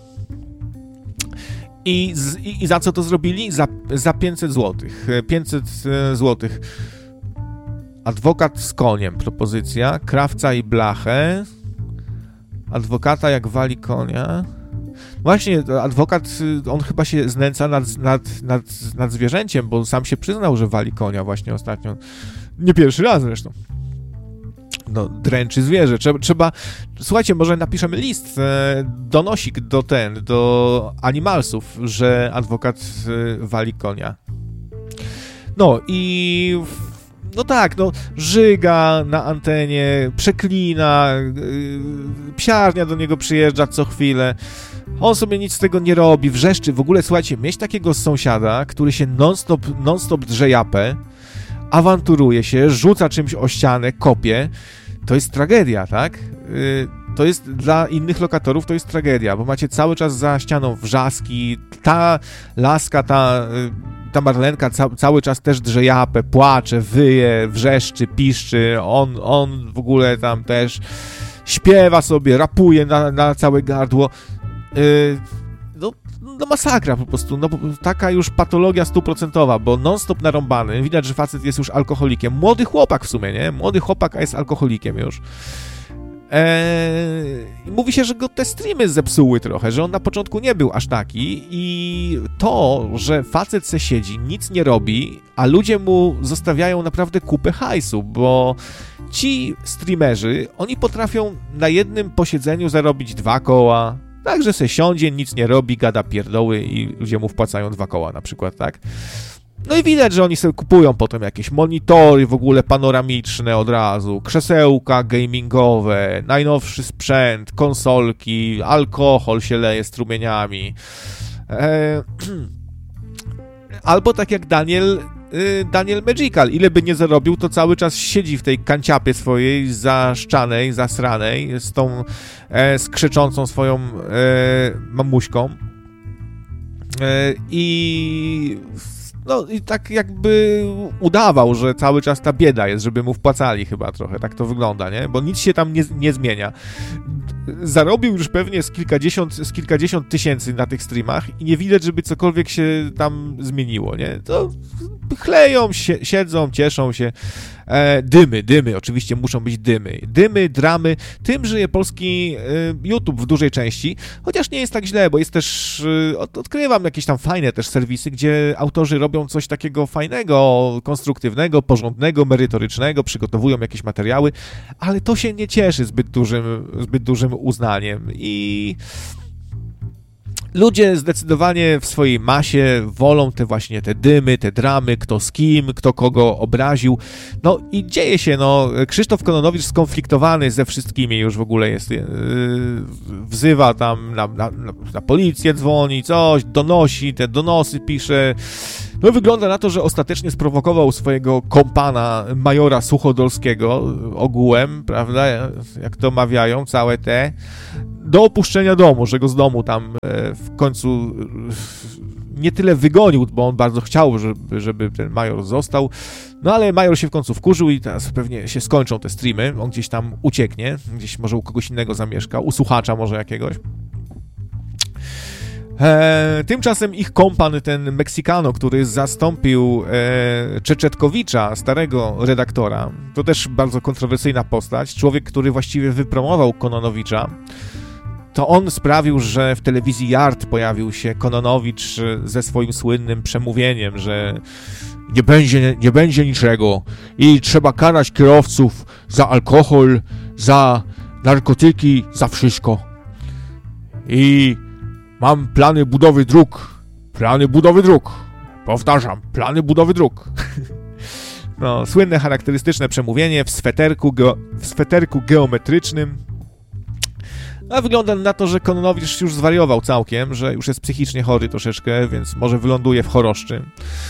I, z, i, i za co to zrobili? Za, za pięćset złotych. pięćset złotych. Adwokat z koniem, propozycja. Krawca i blachę. Adwokata jak wali konia. Właśnie, adwokat, on chyba się znęca nad, nad, nad, nad zwierzęciem, bo sam się przyznał, że wali konia właśnie ostatnio. Nie pierwszy raz zresztą. No, dręczy zwierzę. Trzeba, trzeba słuchajcie, może napiszemy list, e, donosik do ten, do Animalsów, że adwokat e, wali konia. No i... No tak, no, żyga na antenie, przeklina, yy, psiarnia do niego przyjeżdża co chwilę, on sobie nic z tego nie robi, wrzeszczy, w ogóle, słuchajcie, mieć takiego sąsiada, który się non-stop, non-stop drze japę, awanturuje się, rzuca czymś o ścianę, kopie, to jest tragedia, tak? Yy, to jest dla innych lokatorów, to jest tragedia, bo macie cały czas za ścianą wrzaski, ta laska, ta... Yy, ta Marlenka ca cały czas też drze japę, płacze, wyje, wrzeszczy, piszczy, on, on w ogóle tam też śpiewa sobie, rapuje na, na całe gardło. Yy, no, no masakra po prostu, no taka już patologia stuprocentowa, bo non-stop narąbany, widać, że facet jest już alkoholikiem. Młody chłopak w sumie, nie? Młody chłopak, a jest alkoholikiem już. Eee, mówi się, że go te streamy zepsuły trochę, że on na początku nie był aż taki i to, że facet se siedzi, nic nie robi, a ludzie mu zostawiają naprawdę kupę hajsu, bo ci streamerzy, oni potrafią na jednym posiedzeniu zarobić dwa koła, także se siądzie, nic nie robi, gada pierdoły i ludzie mu wpłacają dwa koła na przykład, tak? No i widać, że oni sobie kupują potem jakieś monitory w ogóle panoramiczne od razu, krzesełka gamingowe, najnowszy sprzęt, konsolki, alkohol się leje strumieniami. Eee, albo tak jak Daniel, y, Daniel Magical, ile by nie zarobił, to cały czas siedzi w tej kanciapie swojej zaszczanej, zasranej, z tą e, skrzyczącą swoją e, mamuśką. E, I... No i tak jakby udawał, że cały czas ta bieda jest, żeby mu wpłacali chyba trochę, tak to wygląda, nie? Bo nic się tam nie, nie zmienia. Zarobił już pewnie z kilkadziesiąt, z kilkadziesiąt tysięcy na tych streamach i nie widać, żeby cokolwiek się tam zmieniło, nie? To chleją, siedzą, cieszą się. E, dymy, dymy, oczywiście muszą być dymy. Dymy, dramy, tym żyje polski e, YouTube w dużej części, chociaż nie jest tak źle, bo jest też, e, od, odkrywam jakieś tam fajne też serwisy, gdzie autorzy robią coś takiego fajnego, konstruktywnego, porządnego, merytorycznego, przygotowują jakieś materiały, ale to się nie cieszy zbyt dużym, zbyt dużym uznaniem i ludzie zdecydowanie w swojej masie wolą te właśnie te dymy, te dramy, kto z kim, kto kogo obraził. No i dzieje się, no, Krzysztof Kononowicz skonfliktowany ze wszystkimi już w ogóle jest, yy, wzywa tam na, na, na policję, dzwoni, coś, donosi, te donosy pisze. No wygląda na to, że ostatecznie sprowokował swojego kompana, majora Suchodolskiego, ogółem, prawda, jak to mawiają, całe te, do opuszczenia domu, że go z domu tam w końcu nie tyle wygonił, bo on bardzo chciał, żeby, żeby ten major został, no ale major się w końcu wkurzył i teraz pewnie się skończą te streamy, on gdzieś tam ucieknie, gdzieś może u kogoś innego zamieszka, u słuchacza może jakiegoś. E, tymczasem ich kompan, ten Meksykano, który zastąpił e, Czeczetkowicza, starego redaktora, to też bardzo kontrowersyjna postać, człowiek, który właściwie wypromował Kononowicza, to on sprawił, że w telewizji Yard pojawił się Kononowicz ze swoim słynnym przemówieniem, że nie będzie, nie będzie niczego i trzeba karać kierowców za alkohol, za narkotyki, za wszystko. I mam plany budowy dróg. Plany budowy dróg. Powtarzam, plany budowy dróg. No, słynne, charakterystyczne przemówienie w sweterku, ge- w sweterku geometrycznym. A wygląda na to, że Kononowicz już zwariował całkiem, że już jest psychicznie chory troszeczkę, więc może wyląduje w choroszczy.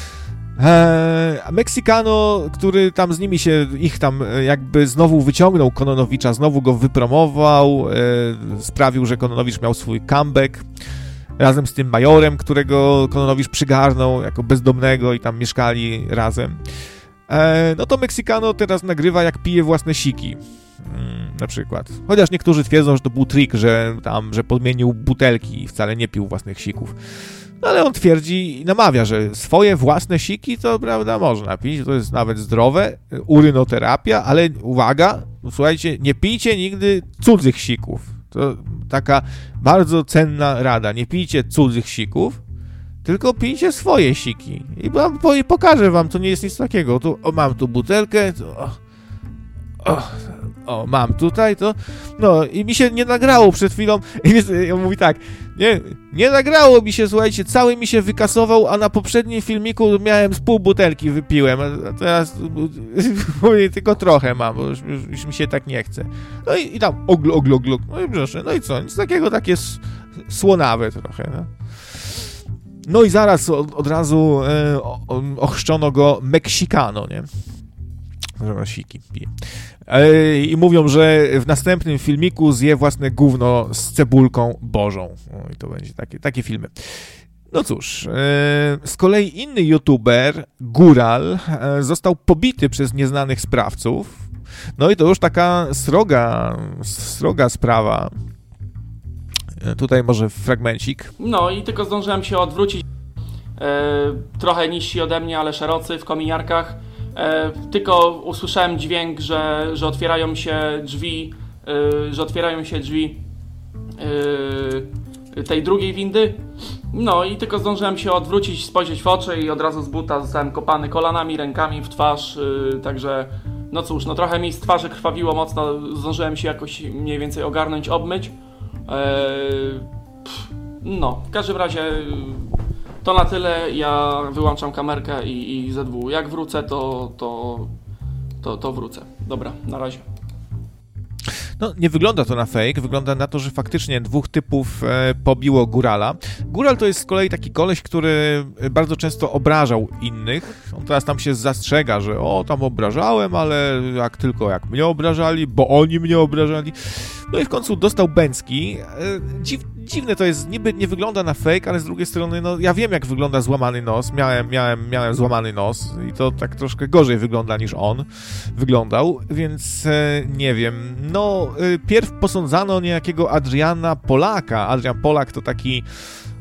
Eee, a Meksykano, który tam z nimi się, ich tam jakby znowu wyciągnął Kononowicza, znowu go wypromował, e, sprawił, że Kononowicz miał swój comeback razem z tym majorem, którego Kononowicz przygarnął jako bezdomnego i tam mieszkali razem. E, no to Meksykano teraz nagrywa, jak pije własne siki. Hmm, na przykład. Chociaż niektórzy twierdzą, że to był trik, że tam, że podmienił butelki i wcale nie pił własnych sików. No ale on twierdzi i namawia, że swoje własne siki to, prawda, można pić, to jest nawet zdrowe, urynoterapia, ale uwaga, słuchajcie, nie pijcie nigdy cudzych sików. To taka bardzo cenna rada, nie pijcie cudzych sików, tylko pijcie swoje siki. I wam, i pokażę wam, to nie jest nic takiego. Tu, o, mam tu butelkę, to, o, o, o, mam tutaj, to, no i mi się nie nagrało przed chwilą, i on mówi tak, nie, nie nagrało mi się, słuchajcie, cały mi się wykasował, a na poprzednim filmiku miałem z pół butelki wypiłem, a teraz mówię, tylko trochę mam, bo już, już, już mi się tak nie chce. No i, i tam ogl, ogl, ogl, no i proszę, no i co, nic takiego, takie słonawe trochę, no. No i zaraz od, od razu e, o, ochrzczono go Meksykano, nie? Że siki pije. E, I mówią, że w następnym filmiku zje własne gówno z cebulką bożą. O, i to będzie takie, takie filmy. No cóż, e, z kolei inny youtuber, Góral, e, został pobity przez nieznanych sprawców. No i to już taka sroga, sroga sprawa. Tutaj może fragmencik. No i tylko zdążyłem się odwrócić. E, trochę niżsi ode mnie, ale szerocy w kominiarkach. E, tylko usłyszałem dźwięk, że, że otwierają się drzwi, e, że otwierają się drzwi e, tej drugiej windy. No i tylko zdążyłem się odwrócić, spojrzeć w oczy i od razu z buta zostałem kopany kolanami, rękami w twarz. E, także no cóż, no trochę mi z twarzy krwawiło mocno. Zdążyłem się jakoś mniej więcej ogarnąć, obmyć. No, w każdym razie to na tyle. Ja wyłączam kamerkę i, i Z W. Jak wrócę, to, to, to, to wrócę. Dobra, na razie. No, nie wygląda to na fake, wygląda na to, że faktycznie dwóch typów e, pobiło Górala. Góral to jest z kolei taki koleś, który bardzo często obrażał innych. On teraz tam się zastrzega, że o, tam obrażałem, ale jak tylko jak mnie obrażali, bo oni mnie obrażali. No i w końcu dostał bęcki. E, dziw, dziwne to jest, niby nie wygląda na fake, ale z drugiej strony, no ja wiem, jak wygląda złamany nos. Miałem, miałem, miałem złamany nos i to tak troszkę gorzej wygląda niż on wyglądał, więc e, nie wiem. No, e, pierw posądzano niejakiego Adriana Polaka. Adrian Polak to taki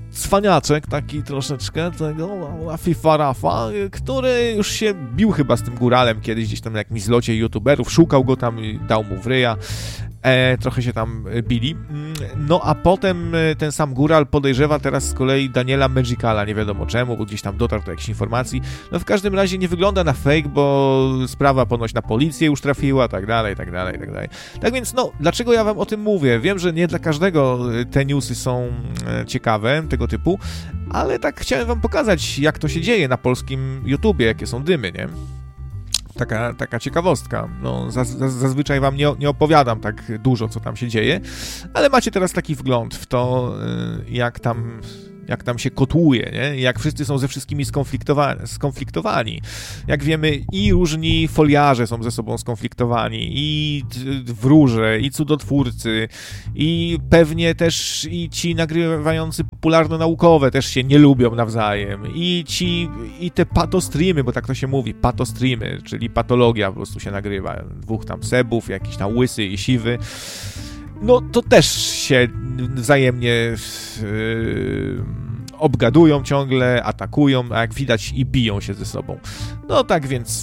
cwaniaczek taki troszeczkę, tego Lafifa Rafa, który już się bił chyba z tym góralem kiedyś gdzieś tam na jakimś zlocie youtuberów, szukał go tam i dał mu w ryja. E, trochę się tam bili. No a potem ten sam góral podejrzewa teraz z kolei Daniela Magicala, nie wiadomo czemu, bo gdzieś tam dotarł do jakichś informacji. No w każdym razie nie wygląda na fake, bo sprawa ponoć na policję już trafiła, tak dalej, tak dalej, tak dalej. Tak więc no, dlaczego ja wam o tym mówię? Wiem, że nie dla każdego te newsy są ciekawe, tego typu, ale tak chciałem wam pokazać, jak to się dzieje na polskim YouTubie, jakie są dymy, nie? Taka, taka ciekawostka. No, zaz, zaz, zazwyczaj wam nie, nie opowiadam tak dużo, co tam się dzieje, ale macie teraz taki wgląd w to, jak tam, jak tam się kotłuje, nie? Jak wszyscy są ze wszystkimi skonfliktowani, skonfliktowani. Jak wiemy, i różni foliarze są ze sobą skonfliktowani, i wróże, i cudotwórcy, i pewnie też i ci nagrywający popularno-naukowe też się nie lubią nawzajem, i ci, i te patostreamy, bo tak to się mówi, patostreamy, czyli patologia po prostu się nagrywa, dwóch tam sebów, jakiś tam łysy i siwy, no to też się wzajemnie yy, obgadują ciągle, atakują, a jak widać i biją się ze sobą. No tak więc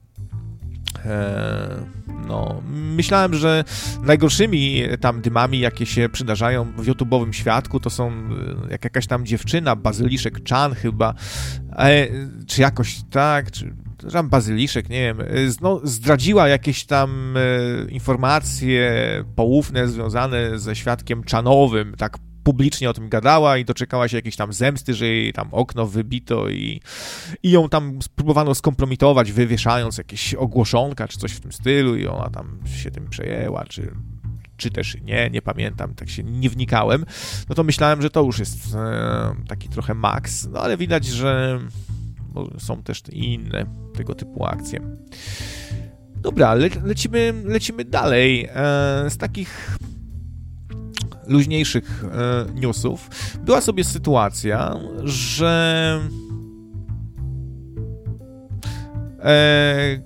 e, no, myślałem, że najgorszymi tam dymami, jakie się przydarzają w YouTube'owym świadku, to są jak jakaś tam dziewczyna, Bazyliszek Chan chyba, e, czy jakoś tak, czy tam Bazyliszek, nie wiem, no, zdradziła jakieś tam e, informacje poufne związane ze świadkiem Chanowym, tak publicznie o tym gadała i doczekała się jakiejś tam zemsty, że jej tam okno wybito i, i ją tam spróbowano skompromitować, wywieszając jakieś ogłoszonka czy coś w tym stylu i ona tam się tym przejęła, czy, czy też nie, nie pamiętam, tak się nie wnikałem. No to myślałem, że to już jest e, taki trochę maks, no ale widać, że są też i inne tego typu akcje. Dobra, le, lecimy, lecimy dalej. E, z takich luźniejszych e, newsów była sobie sytuacja, że e,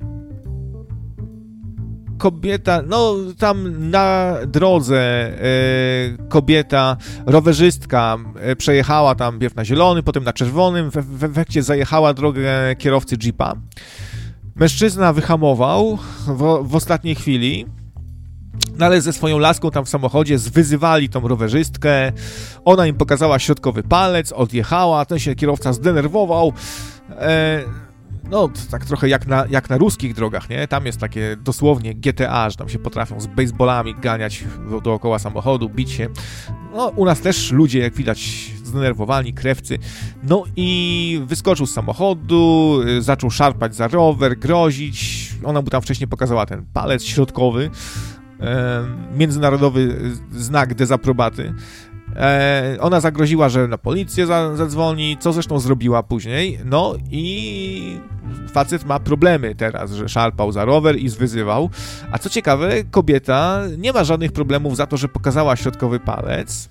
kobieta, no tam na drodze e, kobieta, rowerzystka e, przejechała tam pierw na zielonym, potem na czerwonym, w, w efekcie zajechała drogę kierowcy jeepa. Mężczyzna wyhamował w, w ostatniej chwili, no ale ze swoją laską tam w samochodzie zwyzywali tą rowerzystkę, ona im pokazała środkowy palec, odjechała, ten się kierowca zdenerwował, e, no tak trochę jak na, jak na ruskich drogach, nie? Tam jest takie dosłownie G T A, że tam się potrafią z baseballami ganiać dookoła samochodu, bić się. No u nas też ludzie, jak widać, zdenerwowani, krewcy. No i wyskoczył z samochodu, zaczął szarpać za rower, grozić. Ona mu tam wcześniej pokazała ten palec środkowy, e, międzynarodowy znak dezaprobaty. E, ona zagroziła, że na policję za, zadzwoni, co zresztą zrobiła później, no i facet ma problemy teraz, że szarpał za rower i zwyzywał, a co ciekawe, kobieta nie ma żadnych problemów za to, że pokazała środkowy palec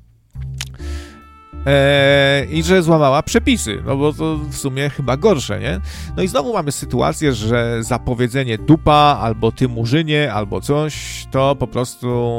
e, i że złamała przepisy, no bo to w sumie chyba gorsze, nie? No i znowu mamy sytuację, że za powiedzenie dupa, albo ty murzynie, albo coś, to po prostu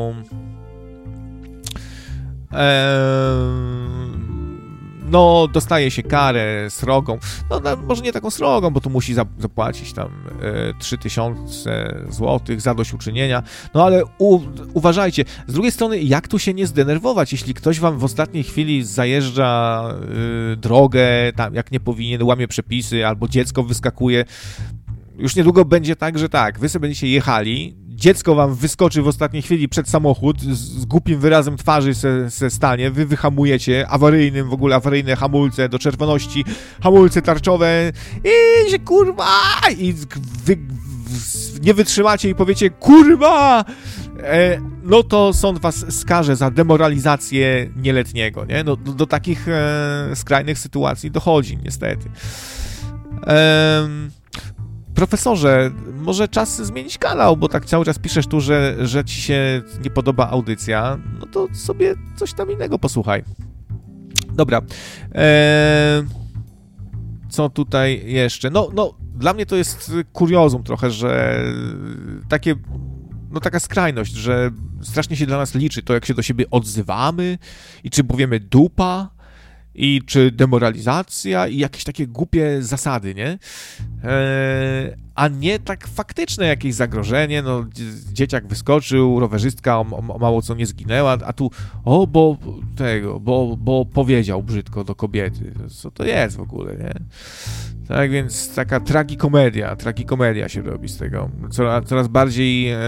no dostaje się karę srogą, no, no może nie taką srogą, bo tu musi zapłacić tam e, trzy tysiące złotych zadośćuczynienia, no ale u, uważajcie, z drugiej strony jak tu się nie zdenerwować, jeśli ktoś wam w ostatniej chwili zajeżdża y, drogę, tam jak nie powinien, łamie przepisy, albo dziecko wyskakuje, już niedługo będzie tak, że tak, wy sobie będziecie jechali, dziecko wam wyskoczy w ostatniej chwili przed samochód, z, z głupim wyrazem twarzy se, se stanie, wy wyhamujecie, awaryjnym, w ogóle awaryjne hamulce do czerwoności, hamulce tarczowe i się kurwa i wy, nie wytrzymacie i powiecie kurwa, e, no to sąd was skaże za demoralizację nieletniego, nie? No, do, do takich e, skrajnych sytuacji dochodzi niestety. Ehm... Profesorze, może czas zmienić kanał, bo tak cały czas piszesz tu, że, że ci się nie podoba audycja, no to sobie coś tam innego posłuchaj. Dobra. Eee, co tutaj jeszcze? No, no, dla mnie to jest kuriozum trochę, że takie, no taka skrajność, że strasznie się dla nas liczy to, jak się do siebie odzywamy i czy powiemy dupa, I czy demoralizacja i jakieś takie głupie zasady, nie? E, a nie tak faktyczne jakieś zagrożenie, no dzieciak wyskoczył, rowerzystka o, o, o mało co nie zginęła, a tu o, bo tego, bo, bo powiedział brzydko do kobiety. Co to jest w ogóle, nie? Tak więc taka tragikomedia, tragikomedia się robi z tego. Coraz, coraz bardziej e,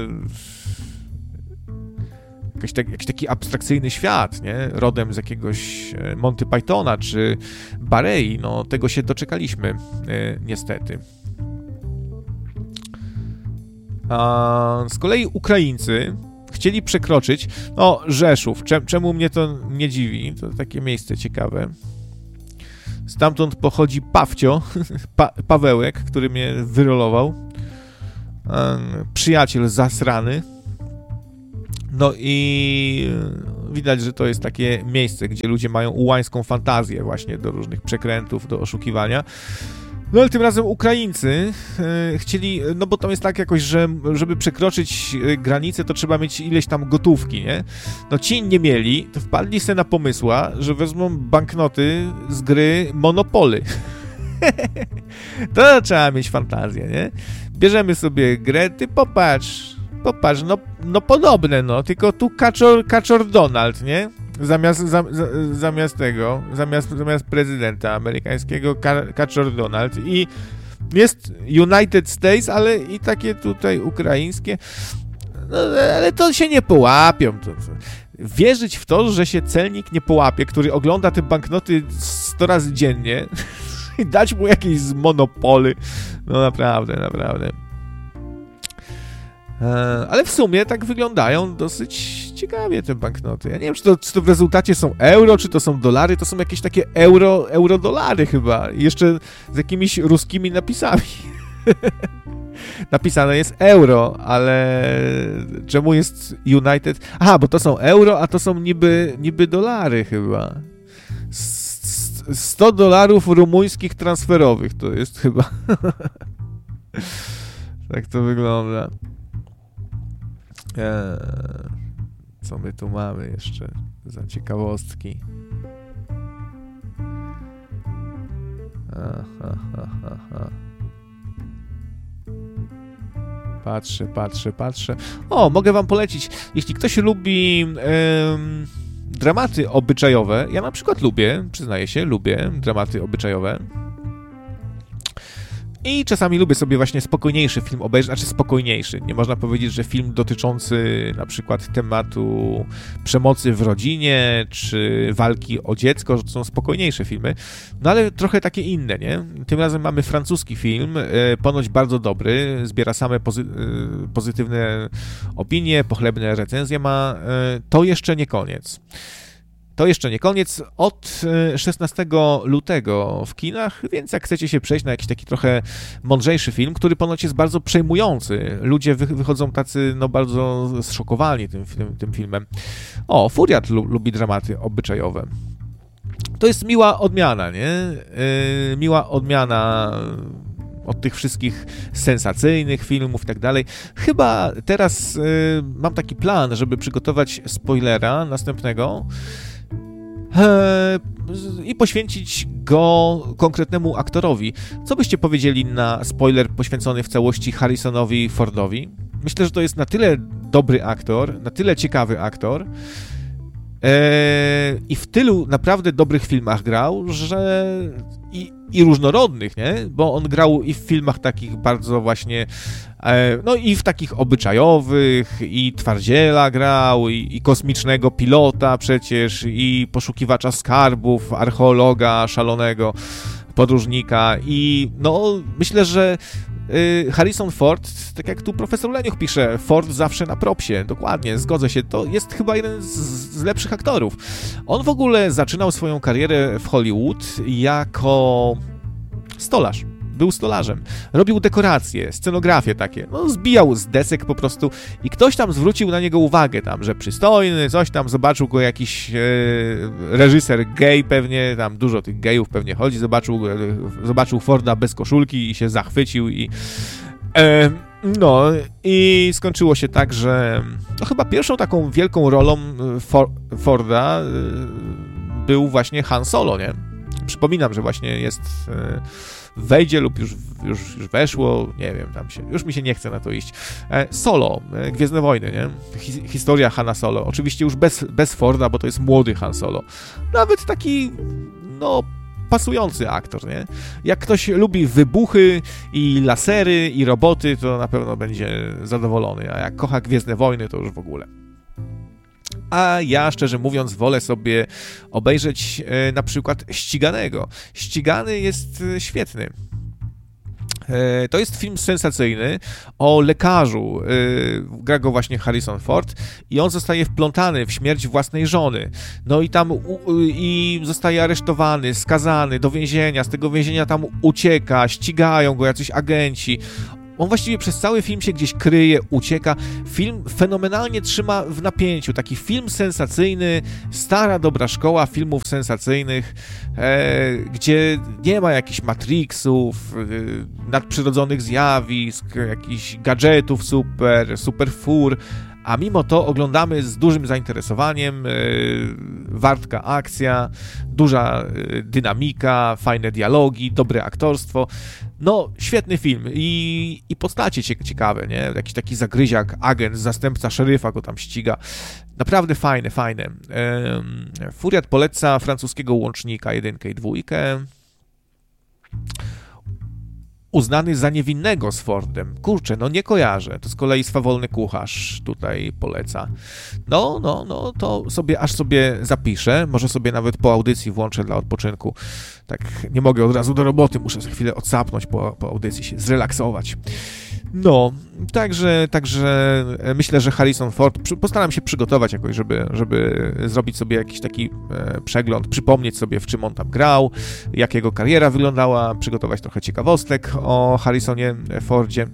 jakiś, tak, jakiś taki abstrakcyjny świat, nie? Rodem z jakiegoś Monty Pythona czy Barei, no tego się doczekaliśmy e, niestety. A z kolei Ukraińcy chcieli przekroczyć, no Rzeszów, Czem, czemu mnie to nie dziwi, to takie miejsce ciekawe. Stamtąd pochodzi Pawcio, pa, Pawełek, który mnie wyrolował, e, przyjaciel zasrany. No i widać, że to jest takie miejsce, gdzie ludzie mają ułańską fantazję właśnie do różnych przekrętów, do oszukiwania. No ale tym razem Ukraińcy e, chcieli, no bo tam jest tak jakoś, że żeby przekroczyć granicę, to trzeba mieć ileś tam gotówki, nie? No ci nie mieli, to wpadli sobie na pomysła, że wezmą banknoty z gry Monopoly. To trzeba mieć fantazję, nie? Bierzemy sobie grę, ty popatrz, popatrz, no, no podobne, no, tylko tu kaczor, kaczor Donald, nie? Zamiast, za, za, zamiast tego, zamiast, zamiast prezydenta amerykańskiego, ka, kaczor Donald i jest United States, ale i takie tutaj ukraińskie, no, ale to się nie połapią. To, to. Wierzyć w to, że się celnik nie połapie, który ogląda te banknoty sto razy dziennie i dać mu jakieś z Monopoly, no naprawdę, naprawdę. Ale w sumie tak wyglądają dosyć ciekawie te banknoty. Ja nie wiem, czy to, czy to w rezultacie są euro, czy to są dolary. To są jakieś takie euro, euro-dolary chyba. I jeszcze z jakimiś ruskimi napisami. Napisane jest euro, ale czemu jest United? Aha, bo to są euro, a to są niby, niby dolary chyba. sto dolarów rumuńskich transferowych to jest chyba. Tak to wygląda. Eee, co my tu mamy jeszcze za ciekawostki? Aha, aha, aha. Patrzę, patrzę, patrzę. O, mogę wam polecić. Jeśli ktoś lubi em, dramaty obyczajowe, ja na przykład lubię, przyznaję się, lubię dramaty obyczajowe. I czasami lubię sobie właśnie spokojniejszy film obejrzeć, znaczy spokojniejszy. Nie można powiedzieć, że film dotyczący na przykład tematu przemocy w rodzinie, czy walki o dziecko, że to są spokojniejsze filmy, no ale trochę takie inne, nie? Tym razem mamy francuski film, ponoć bardzo dobry, zbiera same pozy- pozytywne opinie, pochlebne recenzje ma. To jeszcze nie koniec. To jeszcze nie koniec. Od szesnastego lutego w kinach, więc jak chcecie się przejść na jakiś taki trochę mądrzejszy film, który ponoć jest bardzo przejmujący. Ludzie wy- wychodzą tacy, no bardzo zszokowani tym, tym, tym filmem. O, Furiat lu- lubi dramaty obyczajowe. To jest miła odmiana, nie? Yy, miła odmiana od tych wszystkich sensacyjnych filmów i tak dalej. Chyba teraz yy, mam taki plan, żeby przygotować spoilera następnego i poświęcić go konkretnemu aktorowi. Co byście powiedzieli na spoiler poświęcony w całości Harrisonowi Fordowi? Myślę, że to jest na tyle dobry aktor, na tyle ciekawy aktor i w tylu naprawdę dobrych filmach grał, że i, i różnorodnych, nie? Bo on grał i w filmach takich bardzo właśnie no i w takich obyczajowych, i Twardziela grał, i, i kosmicznego pilota przecież, i poszukiwacza skarbów, archeologa szalonego, podróżnika i no myślę, że y, Harrison Ford, tak jak tu profesor Leniuch pisze, Ford zawsze na propsie, dokładnie, zgodzę się, to jest chyba jeden z, z lepszych aktorów. On w ogóle zaczynał swoją karierę w Hollywood jako stolarz. Był stolarzem. Robił dekoracje, scenografie takie. No, zbijał z desek po prostu i ktoś tam zwrócił na niego uwagę tam, że przystojny, coś tam, zobaczył go jakiś e, reżyser gej pewnie, tam dużo tych gejów pewnie chodzi, zobaczył, e, zobaczył Forda bez koszulki i się zachwycił i e, no i skończyło się tak, że no, chyba pierwszą taką wielką rolą For, Forda e, był właśnie Han Solo, nie? Przypominam, że właśnie jest... wejdzie lub już, już, już weszło, nie wiem, tam się, już mi się nie chce na to iść. Solo, Gwiezdne Wojny, nie? Historia Hana Solo. Oczywiście już bez, bez Forda, bo to jest młody Han Solo. Nawet taki, no, pasujący aktor, nie? Jak ktoś lubi wybuchy i lasery i roboty, to na pewno będzie zadowolony, a jak kocha Gwiezdne Wojny, to już w ogóle. A ja, szczerze mówiąc, wolę sobie obejrzeć e, na przykład Ściganego. Ścigany jest e, świetny. E, to jest film sensacyjny o lekarzu. E, gra go właśnie Harrison Ford i on zostaje wplątany w śmierć własnej żony. No i tam u, i zostaje aresztowany, skazany do więzienia. Z tego więzienia tam ucieka, ścigają go jacyś agenci. On właściwie przez cały film się gdzieś kryje, ucieka. Film fenomenalnie trzyma w napięciu. Taki film sensacyjny, stara, dobra szkoła filmów sensacyjnych, e, gdzie nie ma jakichś Matrixów, e, nadprzyrodzonych zjawisk, jakichś gadżetów super, super fur, a mimo to oglądamy z dużym zainteresowaniem, yy, wartka akcja, duża yy, dynamika, fajne dialogi, dobre aktorstwo. No, świetny film i, i postacie ciekawe, nie? Jakiś taki zagryziak, agent, zastępca szeryfa go tam ściga. Naprawdę fajne, fajne. Yy, Furiat poleca francuskiego łącznika, jedynkę i dwójkę. Uznany za niewinnego z Fordem. Kurczę, no nie kojarzę. To z kolei Swawolny Kucharz tutaj poleca. No, no, no, to sobie, aż sobie zapiszę. Może sobie nawet po audycji włączę dla odpoczynku. Tak, nie mogę od razu do roboty. Muszę za chwilę odsapnąć po, po audycji, się zrelaksować. No, także, także myślę, że Harrison Ford, postaram się przygotować jakoś, żeby, żeby zrobić sobie jakiś taki e, przegląd, przypomnieć sobie, w czym on tam grał, jak jego kariera wyglądała, przygotować trochę ciekawostek o Harrisonie Fordzie.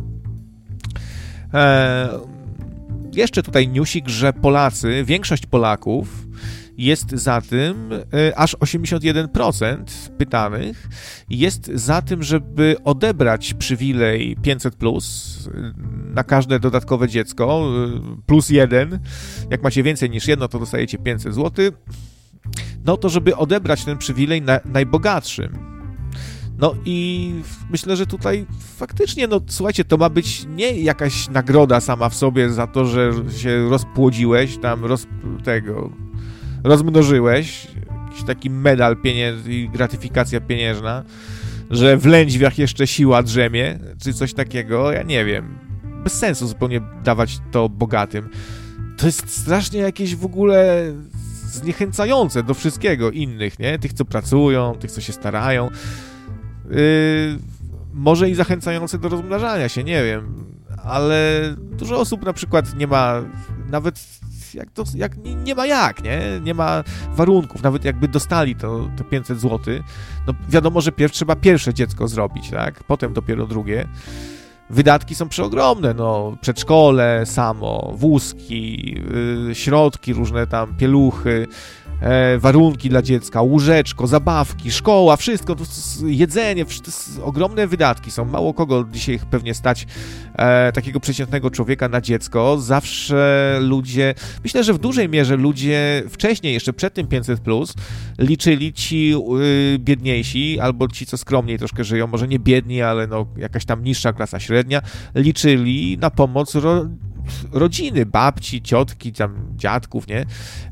E, jeszcze tutaj newsik, że Polacy, większość Polaków jest za tym, aż osiemdziesiąt jeden procent pytanych jest za tym, żeby odebrać przywilej pięćset plus na każde dodatkowe dziecko, plus jeden. Jak macie więcej niż jedno, to dostajecie pięćset złotych. No to żeby odebrać ten przywilej na, najbogatszym. No i myślę, że tutaj faktycznie, no słuchajcie, to ma być nie jakaś nagroda sama w sobie za to, że się rozpłodziłeś, tam roz, tego... rozmnożyłeś, jakiś taki medal pieniędzy i gratyfikacja pieniężna, że w lędźwiach jeszcze siła drzemie, czy coś takiego, ja nie wiem. Bez sensu zupełnie dawać to bogatym. To jest strasznie jakieś w ogóle zniechęcające do wszystkiego innych, nie? Tych, co pracują, tych, co się starają. Yy, może i zachęcające do rozmnażania się, nie wiem. Ale dużo osób na przykład nie ma nawet... Jak to, jak, nie, nie ma jak, nie? Nie ma warunków, nawet jakby dostali to, to pięćset złotych, no wiadomo, że pierw trzeba pierwsze dziecko zrobić, tak? Potem dopiero drugie. Wydatki są przeogromne, no, przedszkole samo, wózki, yy, środki różne tam, pieluchy, e, warunki dla dziecka, łóżeczko, zabawki, szkoła, wszystko, to, to, jedzenie, to ogromne wydatki są. Mało kogo dzisiaj pewnie stać e, takiego przeciętnego człowieka na dziecko. Zawsze ludzie, myślę, że w dużej mierze ludzie wcześniej, jeszcze przed tym pięćset plus, liczyli ci y, biedniejsi, albo ci, co skromniej troszkę żyją, może nie biedni, ale no jakaś tam niższa klasa średnia, liczyli na pomoc ro, rodziny, babci, ciotki, tam dziadków, nie?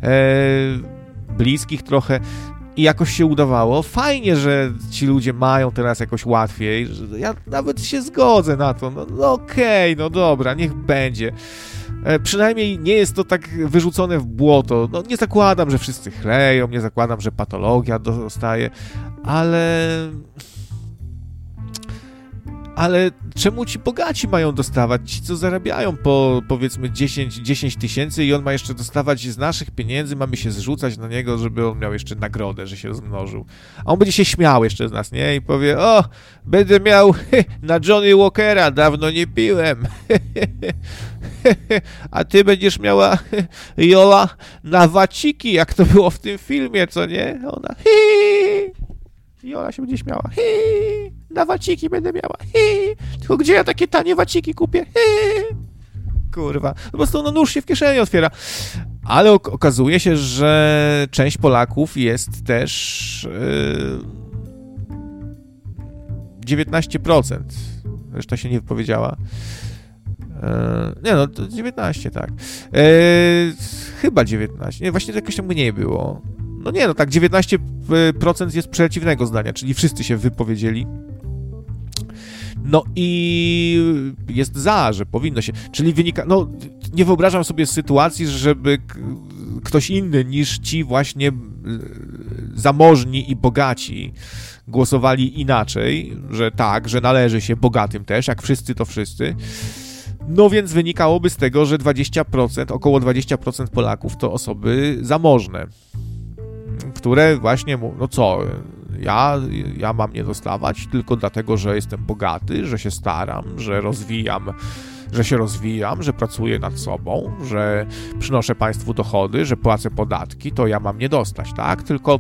E, bliskich trochę i jakoś się udawało. Fajnie, że ci ludzie mają teraz jakoś łatwiej. Ja nawet się zgodzę na to. No, no okej, okay, no dobra, niech będzie. E, przynajmniej nie jest to tak wyrzucone w błoto. No nie zakładam, że wszyscy chleją, nie zakładam, że patologia dostaje, ale... Ale czemu ci bogaci mają dostawać? Ci, co zarabiają po, powiedzmy, dziesięć tysięcy i on ma jeszcze dostawać z naszych pieniędzy, mamy się zrzucać na niego, żeby on miał jeszcze nagrodę, że się rozmnożył. A on będzie się śmiał jeszcze z nas, nie? I powie, o, będę miał na Johnny Walkera, dawno nie piłem. A ty będziesz miała, Jola, na waciki, jak to było w tym filmie, co nie? Ona, i ona się będzie śmiała. Hi, na waciki będę miała. Hi, tylko gdzie ja takie tanie waciki kupię? Hi. Kurwa. Po prostu no nóż się w kieszeni otwiera. Ale ok- okazuje się, że część Polaków jest też yy, dziewiętnaście procent. Reszta się nie wypowiedziała. Yy, nie no, to dziewiętnaście, tak. Yy, chyba dziewiętnaście. Nie, właśnie jakoś tam mniej było. No nie, no tak, dziewiętnaście procent jest przeciwnego zdania, czyli wszyscy się wypowiedzieli. No i jest za, że powinno się, czyli wynika, no nie wyobrażam sobie sytuacji, żeby k- ktoś inny niż ci właśnie zamożni i bogaci głosowali inaczej, że tak, że należy się bogatym też, jak wszyscy to wszyscy. No więc wynikałoby z tego, że dwadzieścia procent, około dwadzieścia procent Polaków to osoby zamożne, które właśnie mówią, no co, ja, ja mam nie dostawać tylko dlatego, że jestem bogaty, że się staram, że rozwijam, że się rozwijam, że pracuję nad sobą, że przynoszę państwu dochody, że płacę podatki, to ja mam nie dostać, tak? Tylko